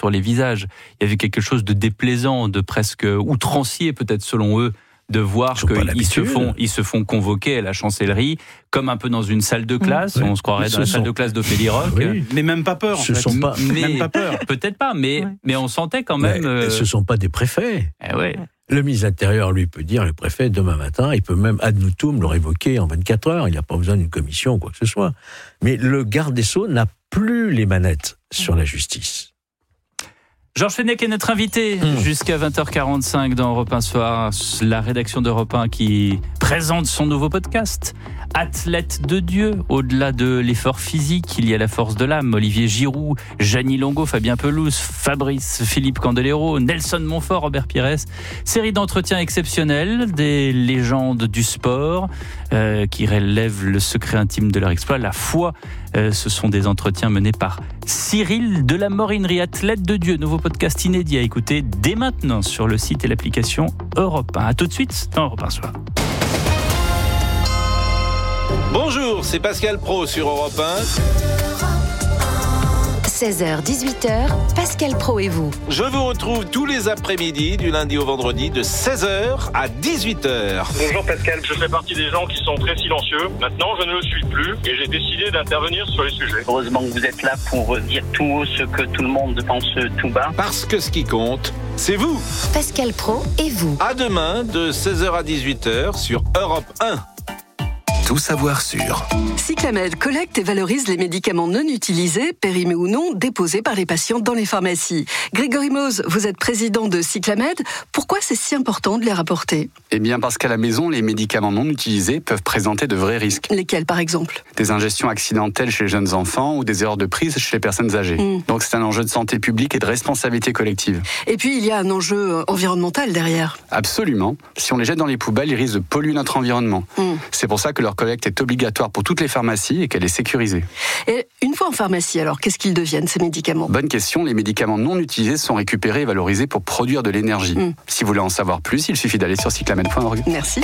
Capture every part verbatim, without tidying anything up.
sur les visages. Il y avait quelque chose de déplaisant, de presque outrancier peut-être selon eux, de voir qu'ils se font, ils se font convoquer à la chancellerie, comme un peu dans une salle de classe. Mmh, oui. On se croirait ils dans la sont... salle de classe d'Ophélie Rock. Oui. Mais même pas peur. En ce fait. sont pas... mais, même pas peur. Peut-être pas, mais, ouais. mais on sentait quand même. Mais, euh... ce ne sont pas des préfets. Eh ouais. Le ministre de l'Intérieur, lui, peut dire, le préfet, demain matin, il peut même ad nutum le révoquer en vingt-quatre heures. Il n'y a pas besoin d'une commission ou quoi que ce soit. Mais le garde des Sceaux n'a plus les manettes sur la justice. Georges Fenech est notre invité mmh. jusqu'à vingt heures quarante-cinq dans Europe un Soir, la rédaction d'Europe un qui présente son nouveau podcast. Athlète de Dieu, au-delà de l'effort physique, il y a la force de l'âme. Olivier Giroud, Jeannie Longo, Fabien Pelouse, Fabrice, Philippe Candelero, Nelson Montfort, Robert Pires. Série d'entretiens exceptionnels, des légendes du sport euh, qui relèvent le secret intime de leur exploit, la foi. Euh, ce sont des entretiens menés par Cyril de la Morinerie, athlète de Dieu. Nouveau podcast inédit à écouter dès maintenant sur le site et l'application Europe un. A tout de suite dans Europe un Soir. Bonjour, c'est Pascal Praud sur Europe un. seize heures dix-huit heures, Pascal Praud et vous. Je vous retrouve tous les après-midi, du lundi au vendredi, de seize heures à dix-huit heures. Bonjour Pascal, je fais partie des gens qui sont très silencieux. Maintenant, je ne le suis plus et j'ai décidé d'intervenir sur les sujets. Heureusement que vous êtes là pour dire tout haut ce que tout le monde pense tout bas. Parce que ce qui compte, c'est vous. Pascal Praud et vous. À demain, de seize heures à dix-huit heures sur Europe un. Tout savoir sur. Cyclamed collecte et valorise les médicaments non utilisés, périmés ou non, déposés par les patients dans les pharmacies. Grégory Mose, vous êtes président de Cyclamed. Pourquoi c'est si important de les rapporter ? Eh bien parce qu'à la maison, les médicaments non utilisés peuvent présenter de vrais risques. Lesquels par exemple ? Des ingestions accidentelles chez les jeunes enfants ou des erreurs de prise chez les personnes âgées. Mmh. Donc c'est un enjeu de santé publique et de responsabilité collective. Et puis il y a un enjeu environnemental derrière. Absolument. Si on les jette dans les poubelles, ils risquent de polluer notre environnement. Mmh. C'est pour ça que leur collecte est obligatoire pour toutes les pharmacies et qu'elle est sécurisée. Et une fois en pharmacie, alors, qu'est-ce qu'ils deviennent, ces médicaments ? Bonne question. Les médicaments non utilisés sont récupérés et valorisés pour produire de l'énergie. Mmh. Si vous voulez en savoir plus, il suffit d'aller sur cyclamed point org. Merci.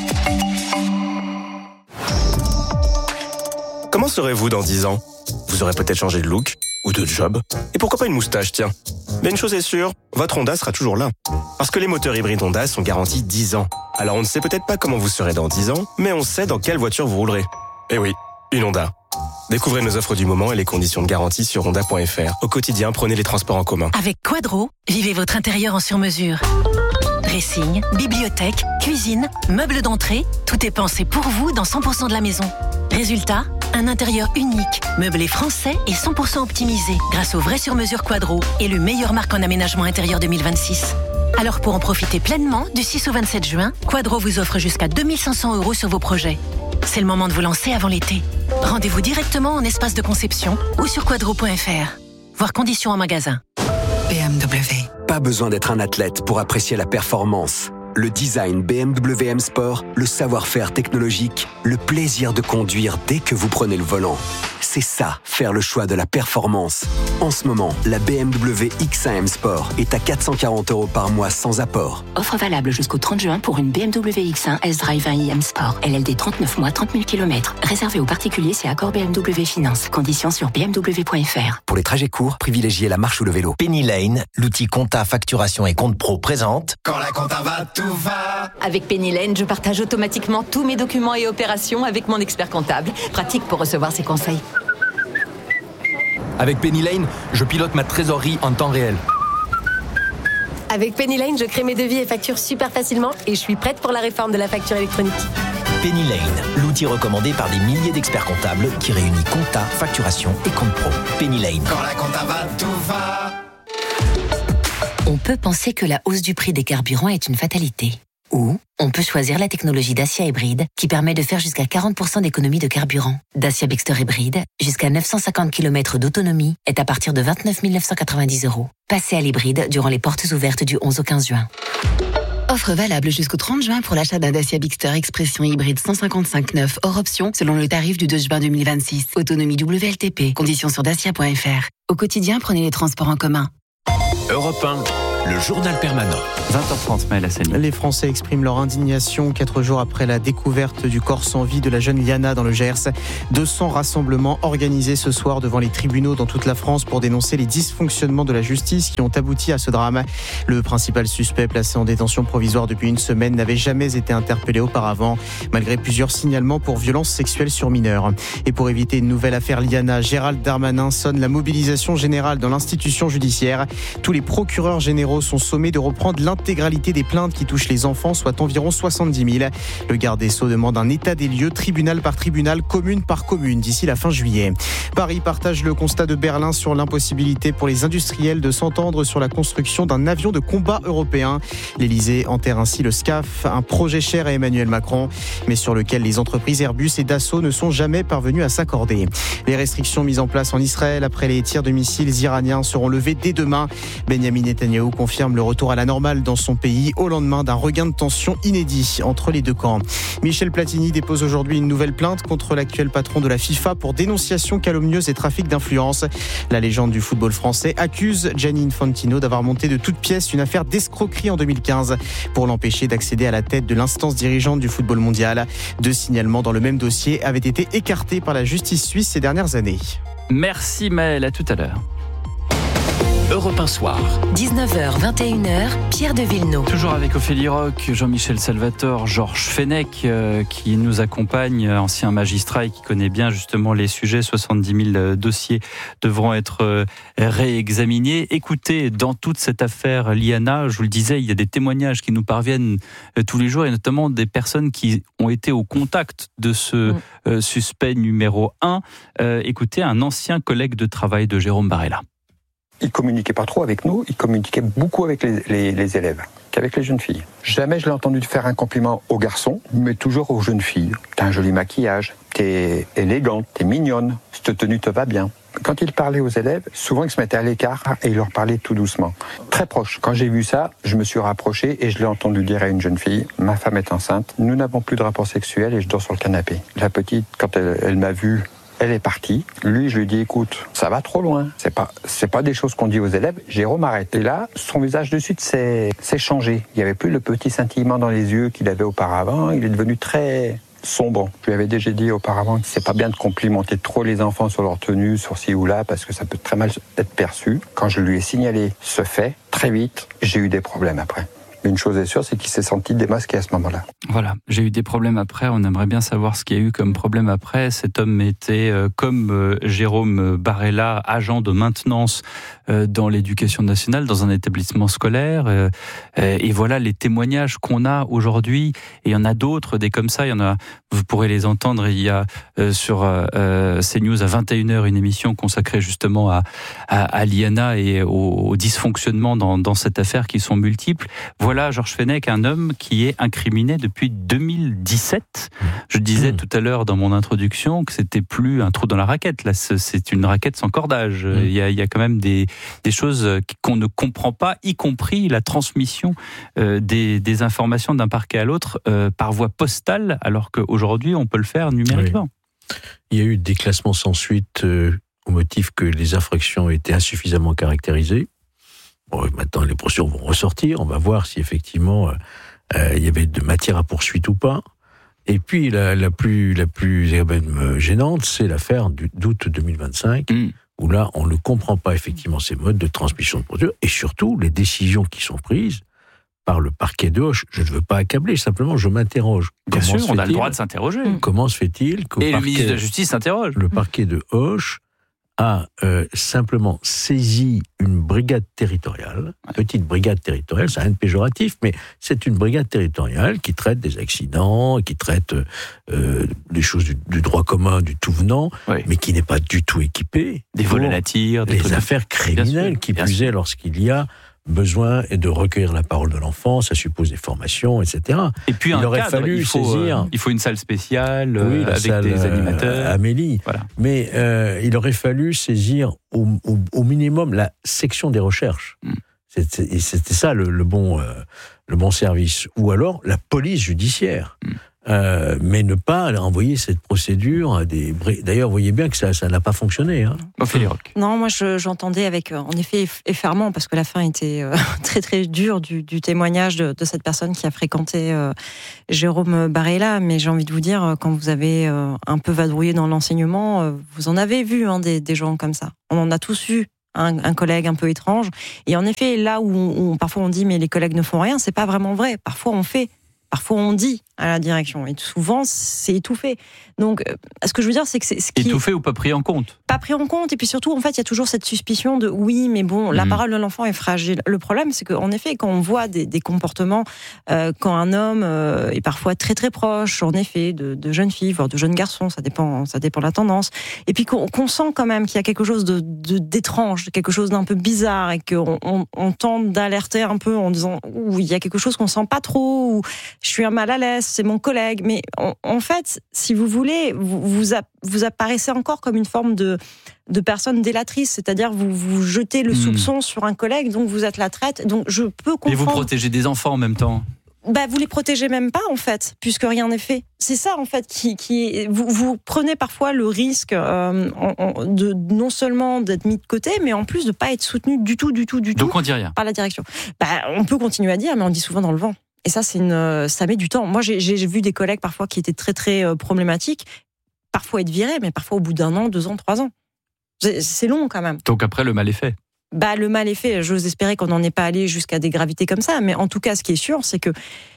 Comment serez-vous dans dix ans ? Vous aurez peut-être changé de look ou de job. Et pourquoi pas une moustache, tiens ? Mais une chose est sûre, votre Honda sera toujours là. Parce que les moteurs hybrides Honda sont garantis dix ans. Alors on ne sait peut-être pas comment vous serez dans dix ans, mais on sait dans quelle voiture vous roulerez. Eh oui, une Honda. Découvrez nos offres du moment et les conditions de garantie sur honda point f r. Au quotidien, prenez les transports en commun. Avec Quadro, vivez votre intérieur en sur-mesure. Dressing, bibliothèque, cuisine, meubles d'entrée, tout est pensé pour vous dans cent pour cent de la maison. Résultat, un intérieur unique, meublé français et cent pour cent optimisé grâce au vrai sur-mesure Quadro et le meilleur marque en aménagement intérieur deux mille vingt-six. Alors pour en profiter pleinement, du six au vingt-sept juin, Quadro vous offre jusqu'à deux mille cinq cents euros sur vos projets. C'est le moment de vous lancer avant l'été. Rendez-vous directement en espace de conception ou sur quadro point f r. Voir conditions en magasin. B M W. Pas besoin d'être un athlète pour apprécier la performance. Le design B M W M Sport, le savoir-faire technologique, le plaisir de conduire dès que vous prenez le volant. C'est ça, faire le choix de la performance. En ce moment, la B M W X un M Sport est à quatre cent quarante euros par mois sans apport. Offre valable jusqu'au trente juin pour une B M W X un S-Drive un i M Sport. L L D trente-neuf mois, trente mille kilomètres. Réservé aux particuliers, c'est accord B M W Finance. Conditions sur b m w point f r. Pour les trajets courts, privilégiez la marche ou le vélo. Penny Lane, l'outil compta, facturation et compte pro présente. Quand la compta va, tout va. Avec Penny Lane, je partage automatiquement tous mes documents et opérations avec mon expert comptable. Pratique pour recevoir ses conseils. Avec Penny Lane, je pilote ma trésorerie en temps réel. Avec Penny Lane, je crée mes devis et factures super facilement et je suis prête pour la réforme de la facture électronique. Penny Lane, l'outil recommandé par des milliers d'experts comptables qui réunit compta, facturation et compte pro. Penny Lane. Quand la compta va, tout va. On peut penser que la hausse du prix des carburants est une fatalité. Ou on peut choisir la technologie Dacia Hybride qui permet de faire jusqu'à quarante pour cent d'économie de carburant. Dacia Bexter Hybride, jusqu'à neuf cent cinquante kilomètres d'autonomie, est à partir de vingt-neuf mille neuf cent quatre-vingt-dix euros. Passez à l'hybride durant les portes ouvertes du onze au quinze juin. Offre valable jusqu'au trente juin pour l'achat d'un Dacia Bixter Expression hybride cent cinquante-cinq neuf hors option selon le tarif du deux juin deux mille vingt-six. Autonomie W L T P. Conditions sur dacia point f r. Au quotidien, prenez les transports en commun. Europe un. Le journal permanent. vingt heures trente, Maël Hassani. Les Français expriment leur indignation quatre jours après la découverte du corps sans vie de la jeune Liana dans le Gers. deux cents rassemblements organisés ce soir devant les tribunaux dans toute la France pour dénoncer les dysfonctionnements de la justice qui ont abouti à ce drame. Le principal suspect placé en détention provisoire depuis une semaine n'avait jamais été interpellé auparavant, malgré plusieurs signalements pour violences sexuelles sur mineurs. Et pour éviter une nouvelle affaire Liana, Gérald Darmanin sonne la mobilisation générale dans l'institution judiciaire. Tous les procureurs généraux sont sommés de reprendre l'intégralité des plaintes qui touchent les enfants, soit environ soixante-dix mille. Le garde des Sceaux demande un état des lieux, tribunal par tribunal, commune par commune, d'ici la fin juillet. Paris partage le constat de Berlin sur l'impossibilité pour les industriels de s'entendre sur la construction d'un avion de combat européen. L'Elysée enterre ainsi le SCAF, un projet cher à Emmanuel Macron, mais sur lequel les entreprises Airbus et Dassault ne sont jamais parvenues à s'accorder. Les restrictions mises en place en Israël après les tirs de missiles iraniens seront levées dès demain. Benjamin Netanyahou confirme le retour à la normale dans son pays au lendemain d'un regain de tension inédit entre les deux camps. Michel Platini dépose aujourd'hui une nouvelle plainte contre l'actuel patron de la FIFA pour dénonciation calomnieuse et trafic d'influence. La légende du football français accuse Gianni Infantino d'avoir monté de toutes pièces une affaire d'escroquerie en deux mille quinze pour l'empêcher d'accéder à la tête de l'instance dirigeante du football mondial. Deux signalements dans le même dossier avaient été écartés par la justice suisse ces dernières années. Merci Maël, à tout à l'heure. Europe un soir. dix-neuf heures, vingt et une heures, Pierre de Villeneuve. Toujours avec Ophélie Roch, Jean-Michel Salvatore, Georges Fenech euh, qui nous accompagne, ancien magistrat et qui connaît bien justement les sujets. soixante-dix mille dossiers devront être euh, réexaminés. Écoutez, dans toute cette affaire Liana, je vous le disais, il y a des témoignages qui nous parviennent euh, tous les jours et notamment des personnes qui ont été au contact de ce mmh. euh, suspect numéro un. Euh, écoutez, un ancien collègue de travail de Jérôme Barella. Il communiquait pas trop avec nous, il communiquait beaucoup avec les, les, les élèves, qu'avec les jeunes filles. Jamais je l'ai entendu faire un compliment aux garçons, mais toujours aux jeunes filles. T'as un joli maquillage, t'es élégante, t'es mignonne, cette tenue te va bien. Quand il parlait aux élèves, souvent il se mettait à l'écart et il leur parlait tout doucement. Très proche. Quand j'ai vu ça, je me suis rapproché et je l'ai entendu dire à une jeune fille, ma femme est enceinte, nous n'avons plus de rapport sexuel et je dors sur le canapé. La petite, quand elle, elle m'a vu, elle est partie. Lui, je lui dis, écoute, ça va trop loin. C'est pas, c'est pas des choses qu'on dit aux élèves. Jérôme arrête. Et là, son visage de suite s'est, s'est changé. Il n'y avait plus le petit scintillement dans les yeux qu'il avait auparavant. Il est devenu très sombre. Je lui avais déjà dit auparavant que c'est pas bien de complimenter trop les enfants sur leur tenue, sur ci ou là, parce que ça peut très mal être perçu. Quand je lui ai signalé ce fait, très vite, j'ai eu des problèmes après. Mais une chose est sûre, c'est qu'il s'est senti démasqué à ce moment-là. Voilà, j'ai eu des problèmes après. On aimerait bien savoir ce qu'il y a eu comme problème après. Cet homme était, euh, comme euh, Jérôme Barella, agent de maintenance euh, dans l'éducation nationale, dans un établissement scolaire. Euh, euh, et voilà les témoignages qu'on a aujourd'hui. Et il y en a d'autres, des comme ça. Il y en a, vous pourrez les entendre. Il y a euh, sur euh, CNews à vingt et une heures une émission consacrée justement à, à, à Liana et aux, aux dysfonctionnements dans, dans cette affaire qui sont multiples. Voilà. Voilà, Georges Fenech, un homme qui est incriminé depuis deux mille dix-sept. Je disais mmh. tout à l'heure dans mon introduction que c'était plus un trou dans la raquette. Là, c'est une raquette sans cordage. Mmh. Il y a, il y a quand même des, des choses qu'on ne comprend pas, y compris la transmission euh, des, des informations d'un parquet à l'autre euh, par voie postale, alors qu'aujourd'hui, on peut le faire numériquement. Oui. Il y a eu des classements sans suite euh, au motif que les infractions étaient insuffisamment caractérisées. Bon, maintenant, les procédures vont ressortir. On va voir si effectivement euh, il y avait de matière à poursuite ou pas. Et puis la, la plus la plus euh, gênante, c'est l'affaire du, d'août deux mille vingt-cinq, mmh. où là, on ne comprend pas effectivement ces modes de transmission de procédure et surtout les décisions qui sont prises par le parquet de Auch. Je ne veux pas accabler, simplement je m'interroge. Bien sûr, on a le droit de s'interroger. Comment se fait-il que et le ministre de la Justice s'interroge. Le parquet de Auch a euh, simplement saisi une brigade territoriale, petite brigade territoriale, c'est rien de péjoratif, mais c'est une brigade territoriale qui traite des accidents, qui traite euh, des choses du, du droit commun, du tout venant, oui. mais qui n'est pas du tout équipée. Des vols à la tire, des les affaires criminelles, sûr, qui plus est lorsqu'il y a besoin de recueillir la parole de l'enfant, ça suppose des formations, et cetera. Et puis il un aurait cadre, fallu il faut, saisir. Euh, il faut une salle spéciale oui, euh, avec salle, des animateurs. Euh, Amélie. Voilà. Mais euh, il aurait fallu saisir au, au, au minimum la section des recherches. Mm. C'était, et c'était ça le, le bon, euh, le bon service. Ou alors la police judiciaire. Mm. Euh, mais ne pas envoyer cette procédure à des... D'ailleurs, vous voyez bien que ça, ça n'a pas fonctionné. Hein. Non, moi je, j'entendais avec, en effet, effarement, parce que la fin était euh, très très dure du, du témoignage de, de cette personne qui a fréquenté euh, Jérôme Barella. Mais j'ai envie de vous dire, quand vous avez euh, un peu vadrouillé dans l'enseignement, euh, vous en avez vu hein, des, des gens comme ça. On en a tous vu. Un, un collègue un peu étrange. Et en effet, là où, on, où parfois on dit mais les collègues ne font rien, c'est pas vraiment vrai. Parfois on fait. Parfois, on dit à la direction. Et souvent, c'est étouffé. Donc, ce que je veux dire, c'est que c'est... Ce qui étouffé ou pas pris en compte ? Pas pris en compte. Et puis surtout, en fait, il y a toujours cette suspicion de oui, mais bon, la mmh. parole de l'enfant est fragile. Le problème, c'est qu'en effet, quand on voit des, des comportements, euh, quand un homme euh, est parfois très très proche, en effet, de, de jeunes filles, voire de jeunes garçons, ça dépend, ça dépend de la tendance. Et puis qu'on, qu'on sent quand même qu'il y a quelque chose de, de, d'étrange, quelque chose d'un peu bizarre, et qu'on on, on tente d'alerter un peu en disant ouh, il y a quelque chose qu'on sent pas trop, ou je suis un mal à l'aise, c'est mon collègue. Mais en, en fait, si vous voulez, vous, vous, a, vous apparaissez encore comme une forme de, de personne délatrice, c'est-à-dire vous, vous jetez le mmh. soupçon sur un collègue, donc vous êtes la traite. Donc je peux comprendre. Et vous protégez des enfants en même temps. Bah, vous les protégez même pas, en fait, puisque rien n'est fait. C'est ça, en fait, qui, qui vous, vous prenez parfois le risque euh, de non seulement d'être mis de côté, mais en plus de pas être soutenu du tout, du tout, du donc tout. Donc on dit rien. Par la direction. Bah, on peut continuer à dire, mais on dit souvent dans le vent. Et ça, c'est une, ça met du temps. Moi, j'ai, j'ai vu des collègues parfois qui étaient très, très euh, problématiques, parfois être virés, mais parfois au bout d'un an, deux ans, trois ans. C'est, c'est long quand même. Donc après, le mal est fait. Bah, le mal est fait. J'ose espérer qu'on n'en est pas allé jusqu'à des gravités comme ça. Mais en tout cas, ce qui est sûr, c'est que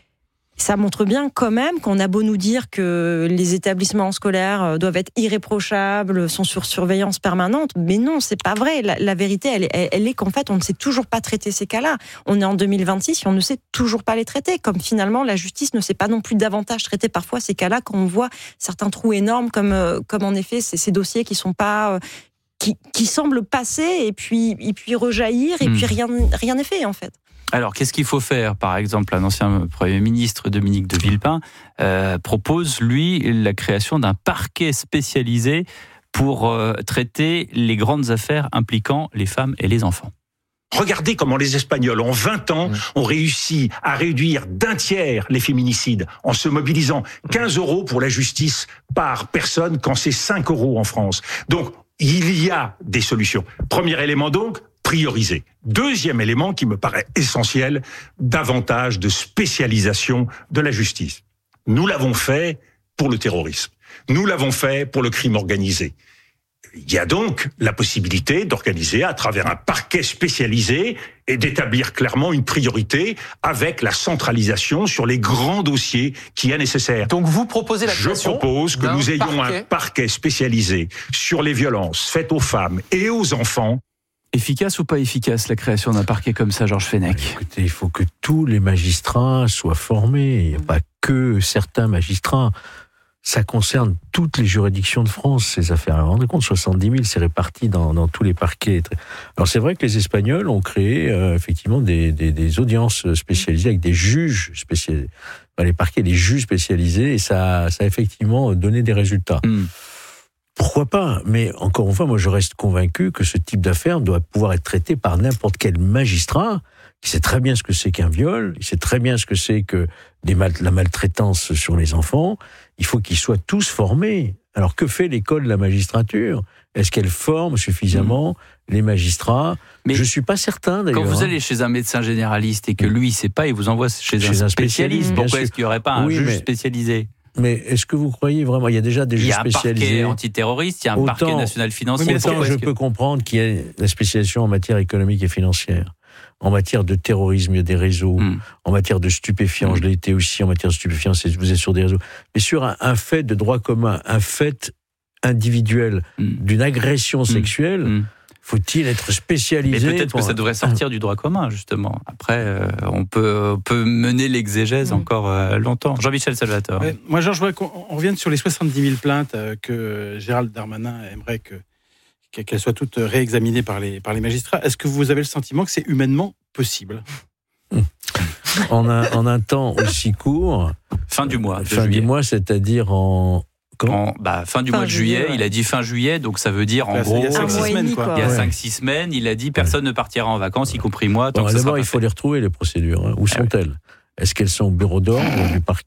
ça montre bien quand même qu'on a beau nous dire que les établissements scolaires doivent être irréprochables, sont sur surveillance permanente, mais non, c'est pas vrai. La, la vérité, elle, elle, elle est qu'en fait, on ne sait toujours pas traiter ces cas-là. On est en deux mille vingt-six et on ne sait toujours pas les traiter, comme finalement la justice ne sait pas non plus davantage traiter parfois ces cas-là quand on voit certains trous énormes, comme, comme en effet ces, ces dossiers qui sont pas... Qui, qui semblent passer et puis, et puis rejaillir et mmh. puis rien, rien n'est fait en fait. Alors, qu'est-ce qu'il faut faire ? Par exemple, un ancien Premier ministre, Dominique de Villepin, euh, propose, lui, la création d'un parquet spécialisé pour euh, traiter les grandes affaires impliquant les femmes et les enfants. Regardez comment les Espagnols, en vingt ans, ont réussi à réduire d'un tiers les féminicides en se mobilisant quinze euros pour la justice par personne quand c'est cinq euros en France. Donc, il y a des solutions. Premier élément donc, prioriser. Deuxième élément qui me paraît essentiel, davantage de spécialisation de la justice. Nous l'avons fait pour le terrorisme. Nous l'avons fait pour le crime organisé. Il y a donc la possibilité d'organiser à travers un parquet spécialisé et d'établir clairement une priorité avec la centralisation sur les grands dossiers qui est nécessaire. Donc vous proposez la création Je propose que nous ayons parquet. un parquet spécialisé sur les violences faites aux femmes et aux enfants. Efficace ou pas efficace la création d'un parquet comme ça, Georges Fenech ? Écoutez, il faut que tous les magistrats soient formés, il n'y a pas que certains magistrats. Ça concerne toutes les juridictions de France, ces affaires. Alors, vous vous rendez compte, soixante-dix mille, c'est réparti dans, dans tous les parquets. Alors, c'est vrai que les Espagnols ont créé, euh, effectivement, des, des, des audiences spécialisées avec des juges spécialisés. Dans les parquets, des juges spécialisés, et ça, ça a effectivement donné des résultats. Mm. Pourquoi pas ? Mais encore une fois, moi, je reste convaincu que ce type d'affaires doit pouvoir être traité par n'importe quel magistrat qui sait très bien ce que c'est qu'un viol, il sait très bien ce que c'est que des mal- la maltraitance sur les enfants. Il faut qu'ils soient tous formés. Alors, que fait l'école de la magistrature ? Est-ce qu'elle forme suffisamment mmh. les magistrats ? Mais je ne suis pas certain, d'ailleurs. Quand vous allez chez un médecin généraliste et que lui, il ne sait pas, il vous envoie chez, chez un, un spécialiste, spécialiste pourquoi sûr. Est-ce qu'il n'y aurait pas un oui, juge mais... spécialisé ? Mais est-ce que vous croyez vraiment, il y a déjà des juges spécialisés. Il y a un parquet antiterroriste, il y a un autant, parquet national financier. Autant je que... peux comprendre qu'il y ait la spécialisation en matière économique et financière. En matière de terrorisme, il y a des réseaux. Mm. En matière de stupéfiants, mm. je l'ai été aussi en matière de stupéfiants, vous êtes sur des réseaux. Mais sur un, un fait de droit commun, un fait individuel mm. d'une agression sexuelle, mm. faut-il être spécialisé ? Mais peut-être pour... que ça devrait sortir du droit commun, justement. Après, euh, on, peut, on peut mener l'exégèse mmh. encore euh, longtemps. Jean-Michel Salvatore. Ouais, moi, Georges, je voudrais qu'on revienne sur les soixante-dix mille plaintes euh, que Gérald Darmanin aimerait que, qu'elles soient toutes réexaminées par les, par les magistrats. Est-ce que vous avez le sentiment que c'est humainement possible ? mmh. en, un, en un temps aussi court... Fin du mois. Fin juillet. du mois, c'est-à-dire en... En, bah, fin du fin mois de juillet, juillet ouais. il a dit fin juillet, donc ça veut dire en bah, gros, il y a cinq six semaines, quoi. Il y a cinq six semaines, il a dit personne ouais. ne partira en vacances, y compris moi. Tant bon, que d'abord, il faut fait. les retrouver, les procédures. Hein. Où ah, sont-elles ? Est-ce qu'elles sont au bureau d'ordre du parquet ?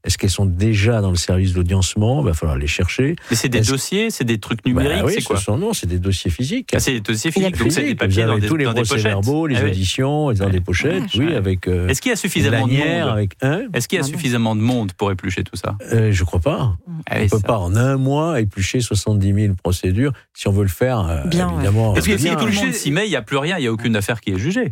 Est-ce qu'elles sont déjà dans le service d'audiencement ? Il va falloir les chercher. Mais c'est des Est-ce... dossiers, c'est des trucs numériques, bah oui, c'est quoi ? ce sont, non, c'est des dossiers physiques. Ah, c'est des dossiers physiques, donc c'est des papiers Vous avez dans des, tous les dans des pochettes. procès-verbaux, les ah, auditions, dans ouais. des pochettes, ah, oui, avec. Euh, Est-ce qu'il y a suffisamment de monde avec, hein Est-ce qu'il y a ah, suffisamment de monde pour éplucher tout ça ? euh, Je crois pas. Ah, on ne peut ça. pas en un mois éplucher soixante-dix mille procédures. Si on veut le faire, euh, bien, évidemment. Parce que si bien, tout le monde s'y met, il n'y a plus rien, il n'y a aucune affaire qui est jugée.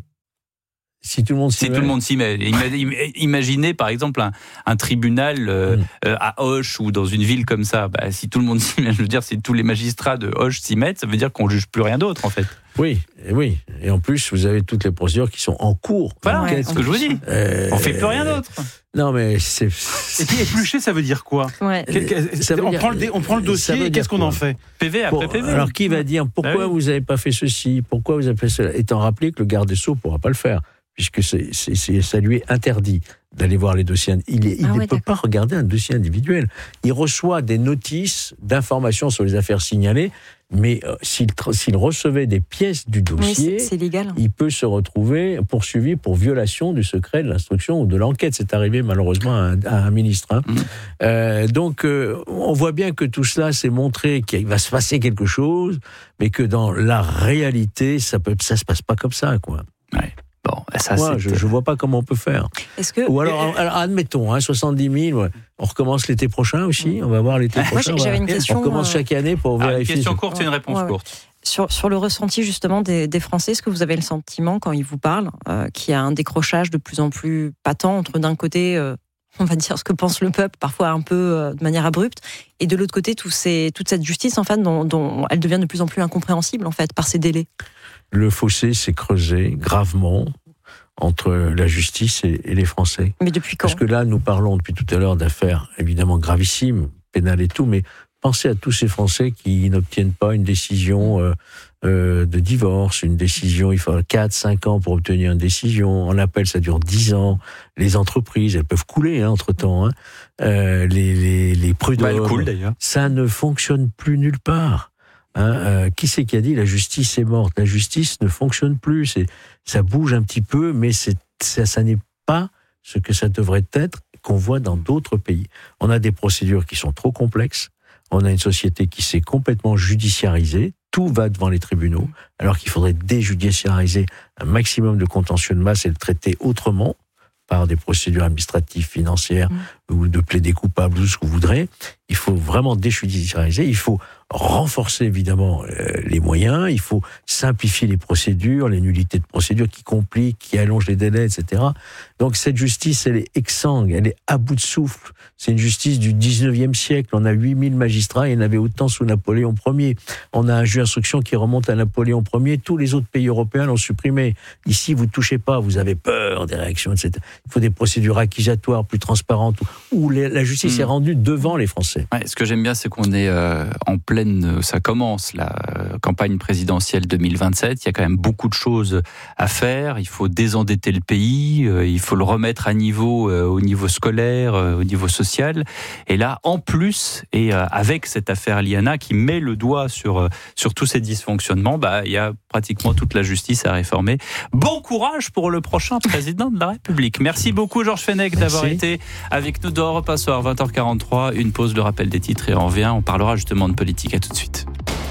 Si tout le monde s'y si met. tout le monde s'y met. Imaginez par exemple un, un tribunal euh, mmh. euh, à Auch ou dans une ville comme ça. Bah, si tout le monde s'y met, je veux dire, si tous les magistrats de Auch s'y mettent, ça veut dire qu'on juge plus rien d'autre en fait. Oui, et oui. Et en plus, vous avez toutes les procédures qui sont en cours. Voilà, c'est ce que je vous dis. Euh, on fait plus rien d'autre. Non, mais c'est. Et puis éplucher, ça veut dire quoi ouais. ça veut on, dire, prend le, on prend le dossier et qu'est-ce qu'on en fait ? P V après P V. Alors qui va dire pourquoi ah oui. vous n'avez pas fait ceci ? Pourquoi vous avez fait cela ? Étant rappelé que le garde des Sceaux ne pourra pas le faire, puisque c'est, c'est, c'est, ça lui est interdit d'aller voir les dossiers. Il, il ah ne ouais, peut d'accord. pas regarder un dossier individuel. Il reçoit des notices d'informations sur les affaires signalées, mais euh, s'il, s'il recevait des pièces du dossier, oui, c'est, c'est légal. Il peut se retrouver poursuivi pour violation du secret de l'instruction ou de l'enquête. C'est arrivé malheureusement à un, à un ministre. Hein. Mmh. Euh, donc, euh, on voit bien que tout cela, c'est montré qu'il va se passer quelque chose, mais que dans la réalité, ça peut, ça se passe pas comme ça, quoi. Ouais. Bon, ça, ouais, je ne vois pas comment on peut faire. Est-ce que... Ou alors, alors admettons, hein, soixante-dix mille, ouais. On recommence l'été prochain aussi, on va voir l'été Moi, prochain. J'avais voilà. une question, on recommence chaque année pour ah, vérifier. Une question courte et une réponse ouais, ouais. courte. Sur, sur le ressenti justement des, des Français, est-ce que vous avez le sentiment, quand ils vous parlent, euh, qu'il y a un décrochage de plus en plus patent entre d'un côté... Euh, on va dire ce que pense le peuple, parfois un peu euh, de manière abrupte, et de l'autre côté, tout ces, toute cette justice, en fait, dont, dont elle devient de plus en plus incompréhensible, en fait, par ces délais. Le fossé s'est creusé gravement entre la justice et, et les Français. Mais depuis quand ? Parce que là, nous parlons depuis tout à l'heure d'affaires évidemment gravissimes, pénales et tout, mais pensez à tous ces Français qui n'obtiennent pas une décision euh, euh, de divorce, une décision, il faut quatre, cinq ans pour obtenir une décision. En appel, ça dure dix ans. Les entreprises, elles peuvent couler hein, entre-temps. Hein. Euh, les, les, les prud'hommes, bah, elles coulent, d'ailleurs. Ça ne fonctionne plus nulle part. Hein, euh, qui c'est qui a dit la justice est morte ? La justice ne fonctionne plus. C'est, ça bouge un petit peu, mais c'est, ça, ça n'est pas ce que ça devrait être qu'on voit dans d'autres pays. On a des procédures qui sont trop complexes. On a une société qui s'est complètement judiciarisée. Tout va devant les tribunaux, alors qu'il faudrait déjudiciariser un maximum de contentieux de masse et le traiter autrement, par des procédures administratives, financières, mmh. ou de plaider coupable, ou ce que vous voudrez. Il faut vraiment déjudiciariser, il faut renforcer évidemment euh, les moyens, il faut simplifier les procédures, les nullités de procédures qui compliquent, qui allongent les délais, et cetera. Donc cette justice, elle est exsangue, elle est à bout de souffle. C'est une justice du dix-neuvième siècle. On a huit mille magistrats, il y en avait autant sous Napoléon Ier. On a un juge d'instruction qui remonte à Napoléon Ier. Tous les autres pays européens l'ont supprimé. Ici, vous ne touchez pas, vous avez peur des réactions, et cetera. Il faut des procédures accusatoires plus transparentes, où la justice mmh. est rendue devant les Français. Ouais, ce que j'aime bien, c'est qu'on est euh, en pleine... Ça commence, la euh, campagne présidentielle deux mille vingt-sept. Il y a quand même beaucoup de choses à faire. Il faut désendetter le pays. Euh, il faut le remettre à niveau, euh, au niveau scolaire, euh, au niveau social. Et là, en plus, et euh, avec cette affaire Liana qui met le doigt sur, euh, sur tous ces dysfonctionnements, bah, il y a pratiquement toute la justice à réformer. Bon courage pour le prochain président de la République. Merci beaucoup, Georges Fenech, d'avoir Merci. été avec nous dans Europe un Soir, vingt heures quarante-trois. Une pause, le rappel des titres et on revient. On parlera justement de politique. À tout de suite.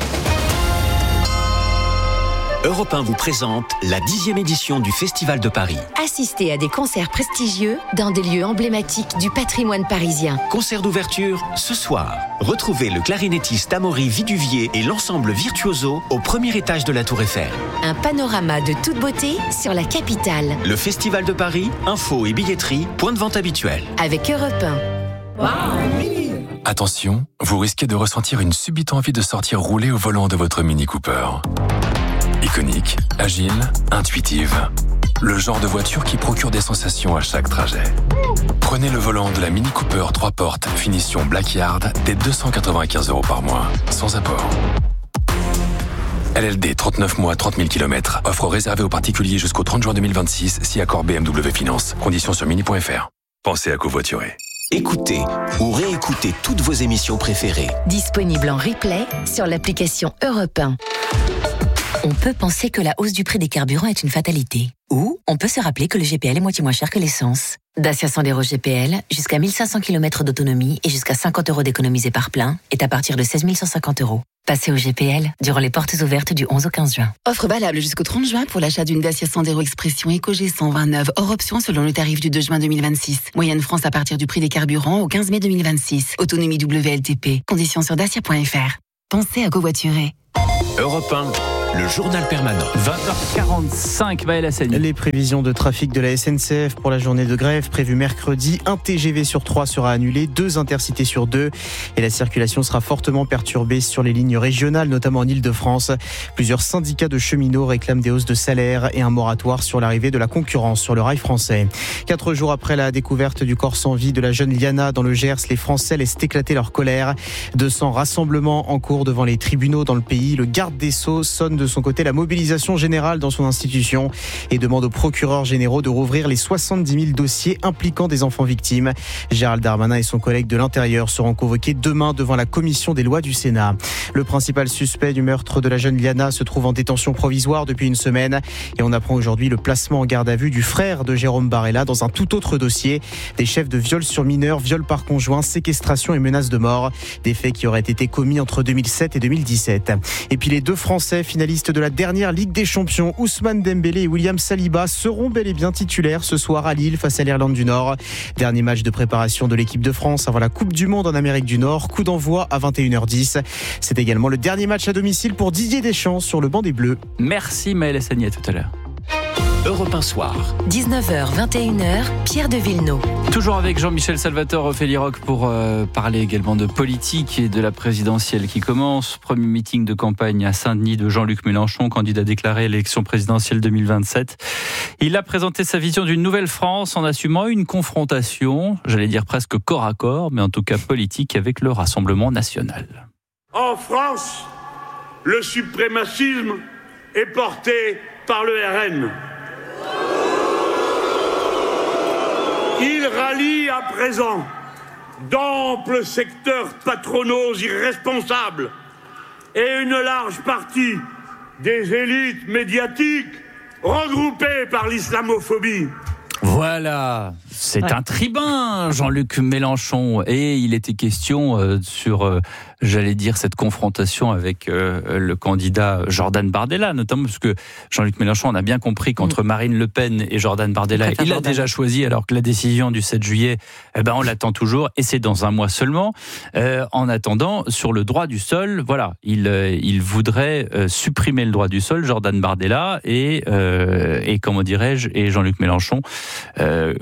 Europe un vous présente la dixième édition du Festival de Paris. Assistez à des concerts prestigieux dans des lieux emblématiques du patrimoine parisien. Concert d'ouverture ce soir. Retrouvez le clarinettiste Amaury Viduvier et l'ensemble Virtuoso au premier étage de la Tour Eiffel. Un panorama de toute beauté sur la capitale. Le Festival de Paris, info et billetterie, point de vente habituel. Avec Europe un. Wow. Attention, vous risquez de ressentir une subite envie de sortir rouler au volant de votre Mini Cooper. Iconique, agile, intuitive. Le genre de voiture qui procure des sensations à chaque trajet. Prenez le volant de la Mini Cooper trois portes, finition Black Yard, dès deux cent quatre-vingt-quinze euros par mois, sans apport. L L D, trente-neuf mois, trente mille kilomètres. Offre réservée aux particuliers jusqu'au trente juin deux mille vingt-six, si accord B M W Finance. Conditions sur mini point f r. Pensez à covoiturer. Écoutez ou réécoutez toutes vos émissions préférées. Disponible en replay sur l'application Europe un. On peut penser que la hausse du prix des carburants est une fatalité. Ou on peut se rappeler que le G P L est moitié moins cher que l'essence. Dacia Sandero G P L, jusqu'à mille cinq cents kilomètres d'autonomie et jusqu'à cinquante euros d'économisés par plein, est à partir de seize mille cent cinquante euros. Passez au G P L durant les portes ouvertes du onze au quinze juin. Offre valable jusqu'au trente juin pour l'achat d'une Dacia Sandero Expression Eco G cent vingt-neuf, hors option selon le tarif du deux juin deux mille vingt-six. Moyenne France à partir du prix des carburants au quinze mai deux mille vingt-six. Autonomie W L T P. Conditions sur dacia point f r. Pensez à covoiturer. Europe un, le journal permanent. vingt heures quarante-cinq, Maël Hassani. Les prévisions de trafic de la S N C F pour la journée de grève prévue mercredi. Un T G V sur trois sera annulé, deux intercités sur deux. Et la circulation sera fortement perturbée sur les lignes régionales, notamment en Ile-de-France. Plusieurs syndicats de cheminots réclament des hausses de salaire et un moratoire sur l'arrivée de la concurrence sur le rail français. Quatre jours après la découverte du corps sans vie de la jeune Liana dans le Gers, les Français laissent éclater leur colère. deux cents rassemblements en cours devant les tribunaux dans le pays. Le garde des Sceaux sonne de son côté la mobilisation générale dans son institution et demande aux procureurs généraux de rouvrir les soixante-dix mille dossiers impliquant des enfants victimes. Gérald Darmanin et son collègue de l'Intérieur seront convoqués demain devant la commission des lois du Sénat. Le principal suspect du meurtre de la jeune Liana se trouve en détention provisoire depuis une semaine et on apprend aujourd'hui le placement en garde à vue du frère de Jérôme Barella dans un tout autre dossier. Des chefs de viol sur mineurs, viol par conjoint, séquestration et menaces de mort. Des faits qui auraient été commis entre deux mille sept et deux mille dix-sept. Et puis les deux Français finalistes de la dernière Ligue des Champions, Ousmane Dembélé et William Saliba, seront bel et bien titulaires ce soir à Lille face à l'Irlande du Nord. Dernier match de préparation de l'équipe de France avant la Coupe du Monde en Amérique du Nord. Coup d'envoi à vingt et une heures dix. C'est également le dernier match à domicile pour Didier Deschamps sur le banc des Bleus. Merci Maël Hassani, à tout à l'heure. Europe un soir. dix-neuf heures, vingt et une heures, Pierre de Villeneuve. Toujours avec Jean-Michel Salvatore, Ophélie Roch pour euh, parler également de politique et de la présidentielle qui commence. Premier meeting de campagne à Saint-Denis de Jean-Luc Mélenchon, candidat déclaré à l'élection présidentielle deux mille vingt-sept. Il a présenté sa vision d'une nouvelle France en assumant une confrontation, j'allais dire presque corps à corps, mais en tout cas politique avec le Rassemblement national. En France, le suprémacisme est porté par le R N. Il rallie à présent d'amples secteurs patronaux irresponsables et une large partie des élites médiatiques regroupées par l'islamophobie. Voilà, c'est ouais. un tribun, Jean-Luc Mélenchon. Et il était question euh, sur, euh, j'allais dire, cette confrontation avec euh, le candidat Jordan Bardella, notamment parce que Jean-Luc Mélenchon, on a bien compris qu'entre mmh. Marine Le Pen et Jordan Bardella, il, il a déjà choisi, alors que la décision du sept juillet, eh ben, on l'attend toujours, et c'est dans un mois seulement. Euh, en attendant, sur le droit du sol, voilà, il, euh, il voudrait euh, supprimer le droit du sol, Jordan Bardella, et, euh, et comment dirais-je, et Jean-Luc Mélenchon Euh,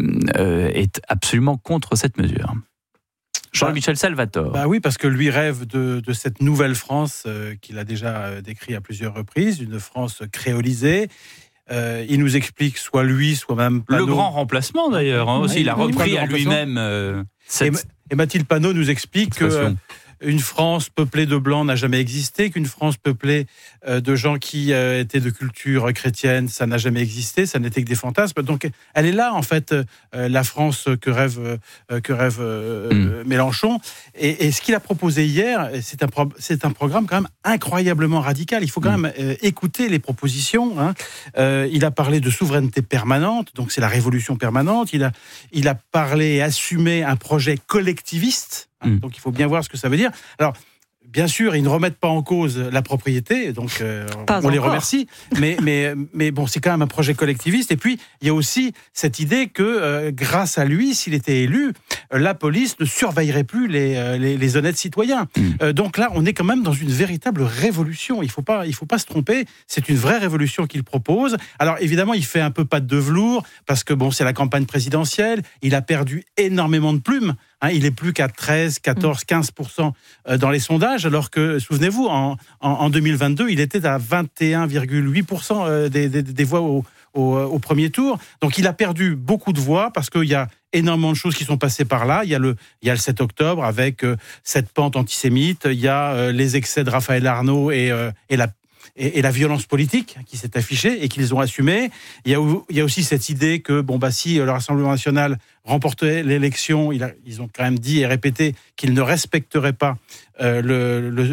euh, est absolument contre cette mesure. Jean-Michel Salvatore. Bah oui, parce que lui rêve de, de cette nouvelle France euh, qu'il a déjà décrit à plusieurs reprises, une France créolisée. Euh, il nous explique, soit lui, soit même Panot. Le grand remplacement d'ailleurs, hein, aussi, oui, il a repris oui, à lui-même. Euh, cette... et, et Mathilde Panot nous explique que euh, une France peuplée de blancs n'a jamais existé, qu'une France peuplée euh, de gens qui euh, étaient de culture chrétienne, ça n'a jamais existé, ça n'était que des fantasmes. Donc, elle est là, en fait, euh, la France que rêve, euh, que rêve euh, mmh. Mélenchon. Et, et ce qu'il a proposé hier, c'est un, pro- c'est un programme quand même incroyablement radical. Il faut quand mmh. même euh, écouter les propositions. Hein. Euh, il a parlé de souveraineté permanente, donc c'est la révolution permanente. Il a, il a parlé et assumé un projet collectiviste. Mmh. Donc il faut bien voir ce que ça veut dire. Alors, bien sûr, ils ne remettent pas en cause la propriété, donc euh, on encore. les remercie. Mais, mais, mais bon, c'est quand même un projet collectiviste. Et puis, il y a aussi cette idée que, euh, grâce à lui, s'il était élu, euh, la police ne surveillerait plus les, euh, les, les honnêtes citoyens. Mmh. Euh, donc là, on est quand même dans une véritable révolution. Il ne faut pas, il faut pas se tromper. C'est une vraie révolution qu'il propose. Alors, évidemment, il fait un peu patte de velours, parce que bon, c'est la campagne présidentielle. Il a perdu énormément de plumes. Hein, il est plus qu'à treize, quatorze, quinze pour cent dans les sondages, alors que, souvenez-vous, en, en, en deux mille vingt-deux, il était à vingt et un virgule huit pour cent des, des, des voix au, au, au premier tour. Donc il a perdu beaucoup de voix parce qu'il y a énormément de choses qui sont passées par là. Il y a le, il y a le sept octobre avec euh, cette pente antisémite, il y a euh, les excès de Raphaël Arnaud et, euh, et la Et, et la violence politique qui s'est affichée et qu'ils ont assumée. Il y a, il y a aussi cette idée que bon bah si le Rassemblement national remportait l'élection, il a, ils ont quand même dit et répété qu'ils ne respecteraient pas euh, le, le,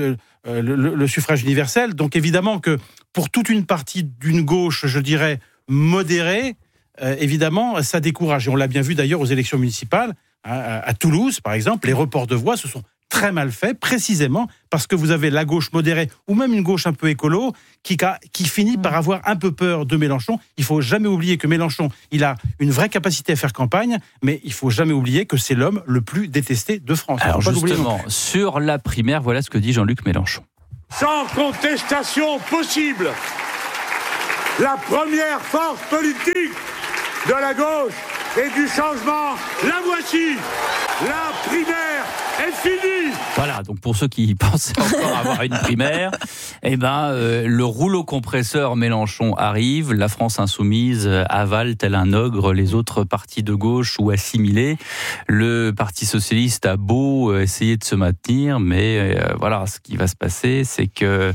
euh, le, le suffrage universel. Donc évidemment que pour toute une partie d'une gauche, je dirais, modérée, euh, évidemment, ça décourage. Et on l'a bien vu d'ailleurs aux élections municipales, hein, à, à Toulouse, par exemple, les reports de voix se sont très mal faits, précisément parce que vous avez la gauche modérée, ou même une gauche un peu écolo, qui, qui finit par avoir un peu peur de Mélenchon. Il ne faut jamais oublier que Mélenchon, il a une vraie capacité à faire campagne, mais il ne faut jamais oublier que c'est l'homme le plus détesté de France. Alors justement, sur la primaire, voilà ce que dit Jean-Luc Mélenchon. Sans contestation possible, la première force politique de la gauche et du changement, la voici. La primaire est finie. Voilà, donc pour ceux qui pensaient encore avoir une primaire, eh ben, euh, le rouleau compresseur Mélenchon arrive, la France insoumise avale tel un ogre les autres partis de gauche ou assimilés. Le Parti socialiste a beau essayer de se maintenir, mais euh, voilà, ce qui va se passer, c'est que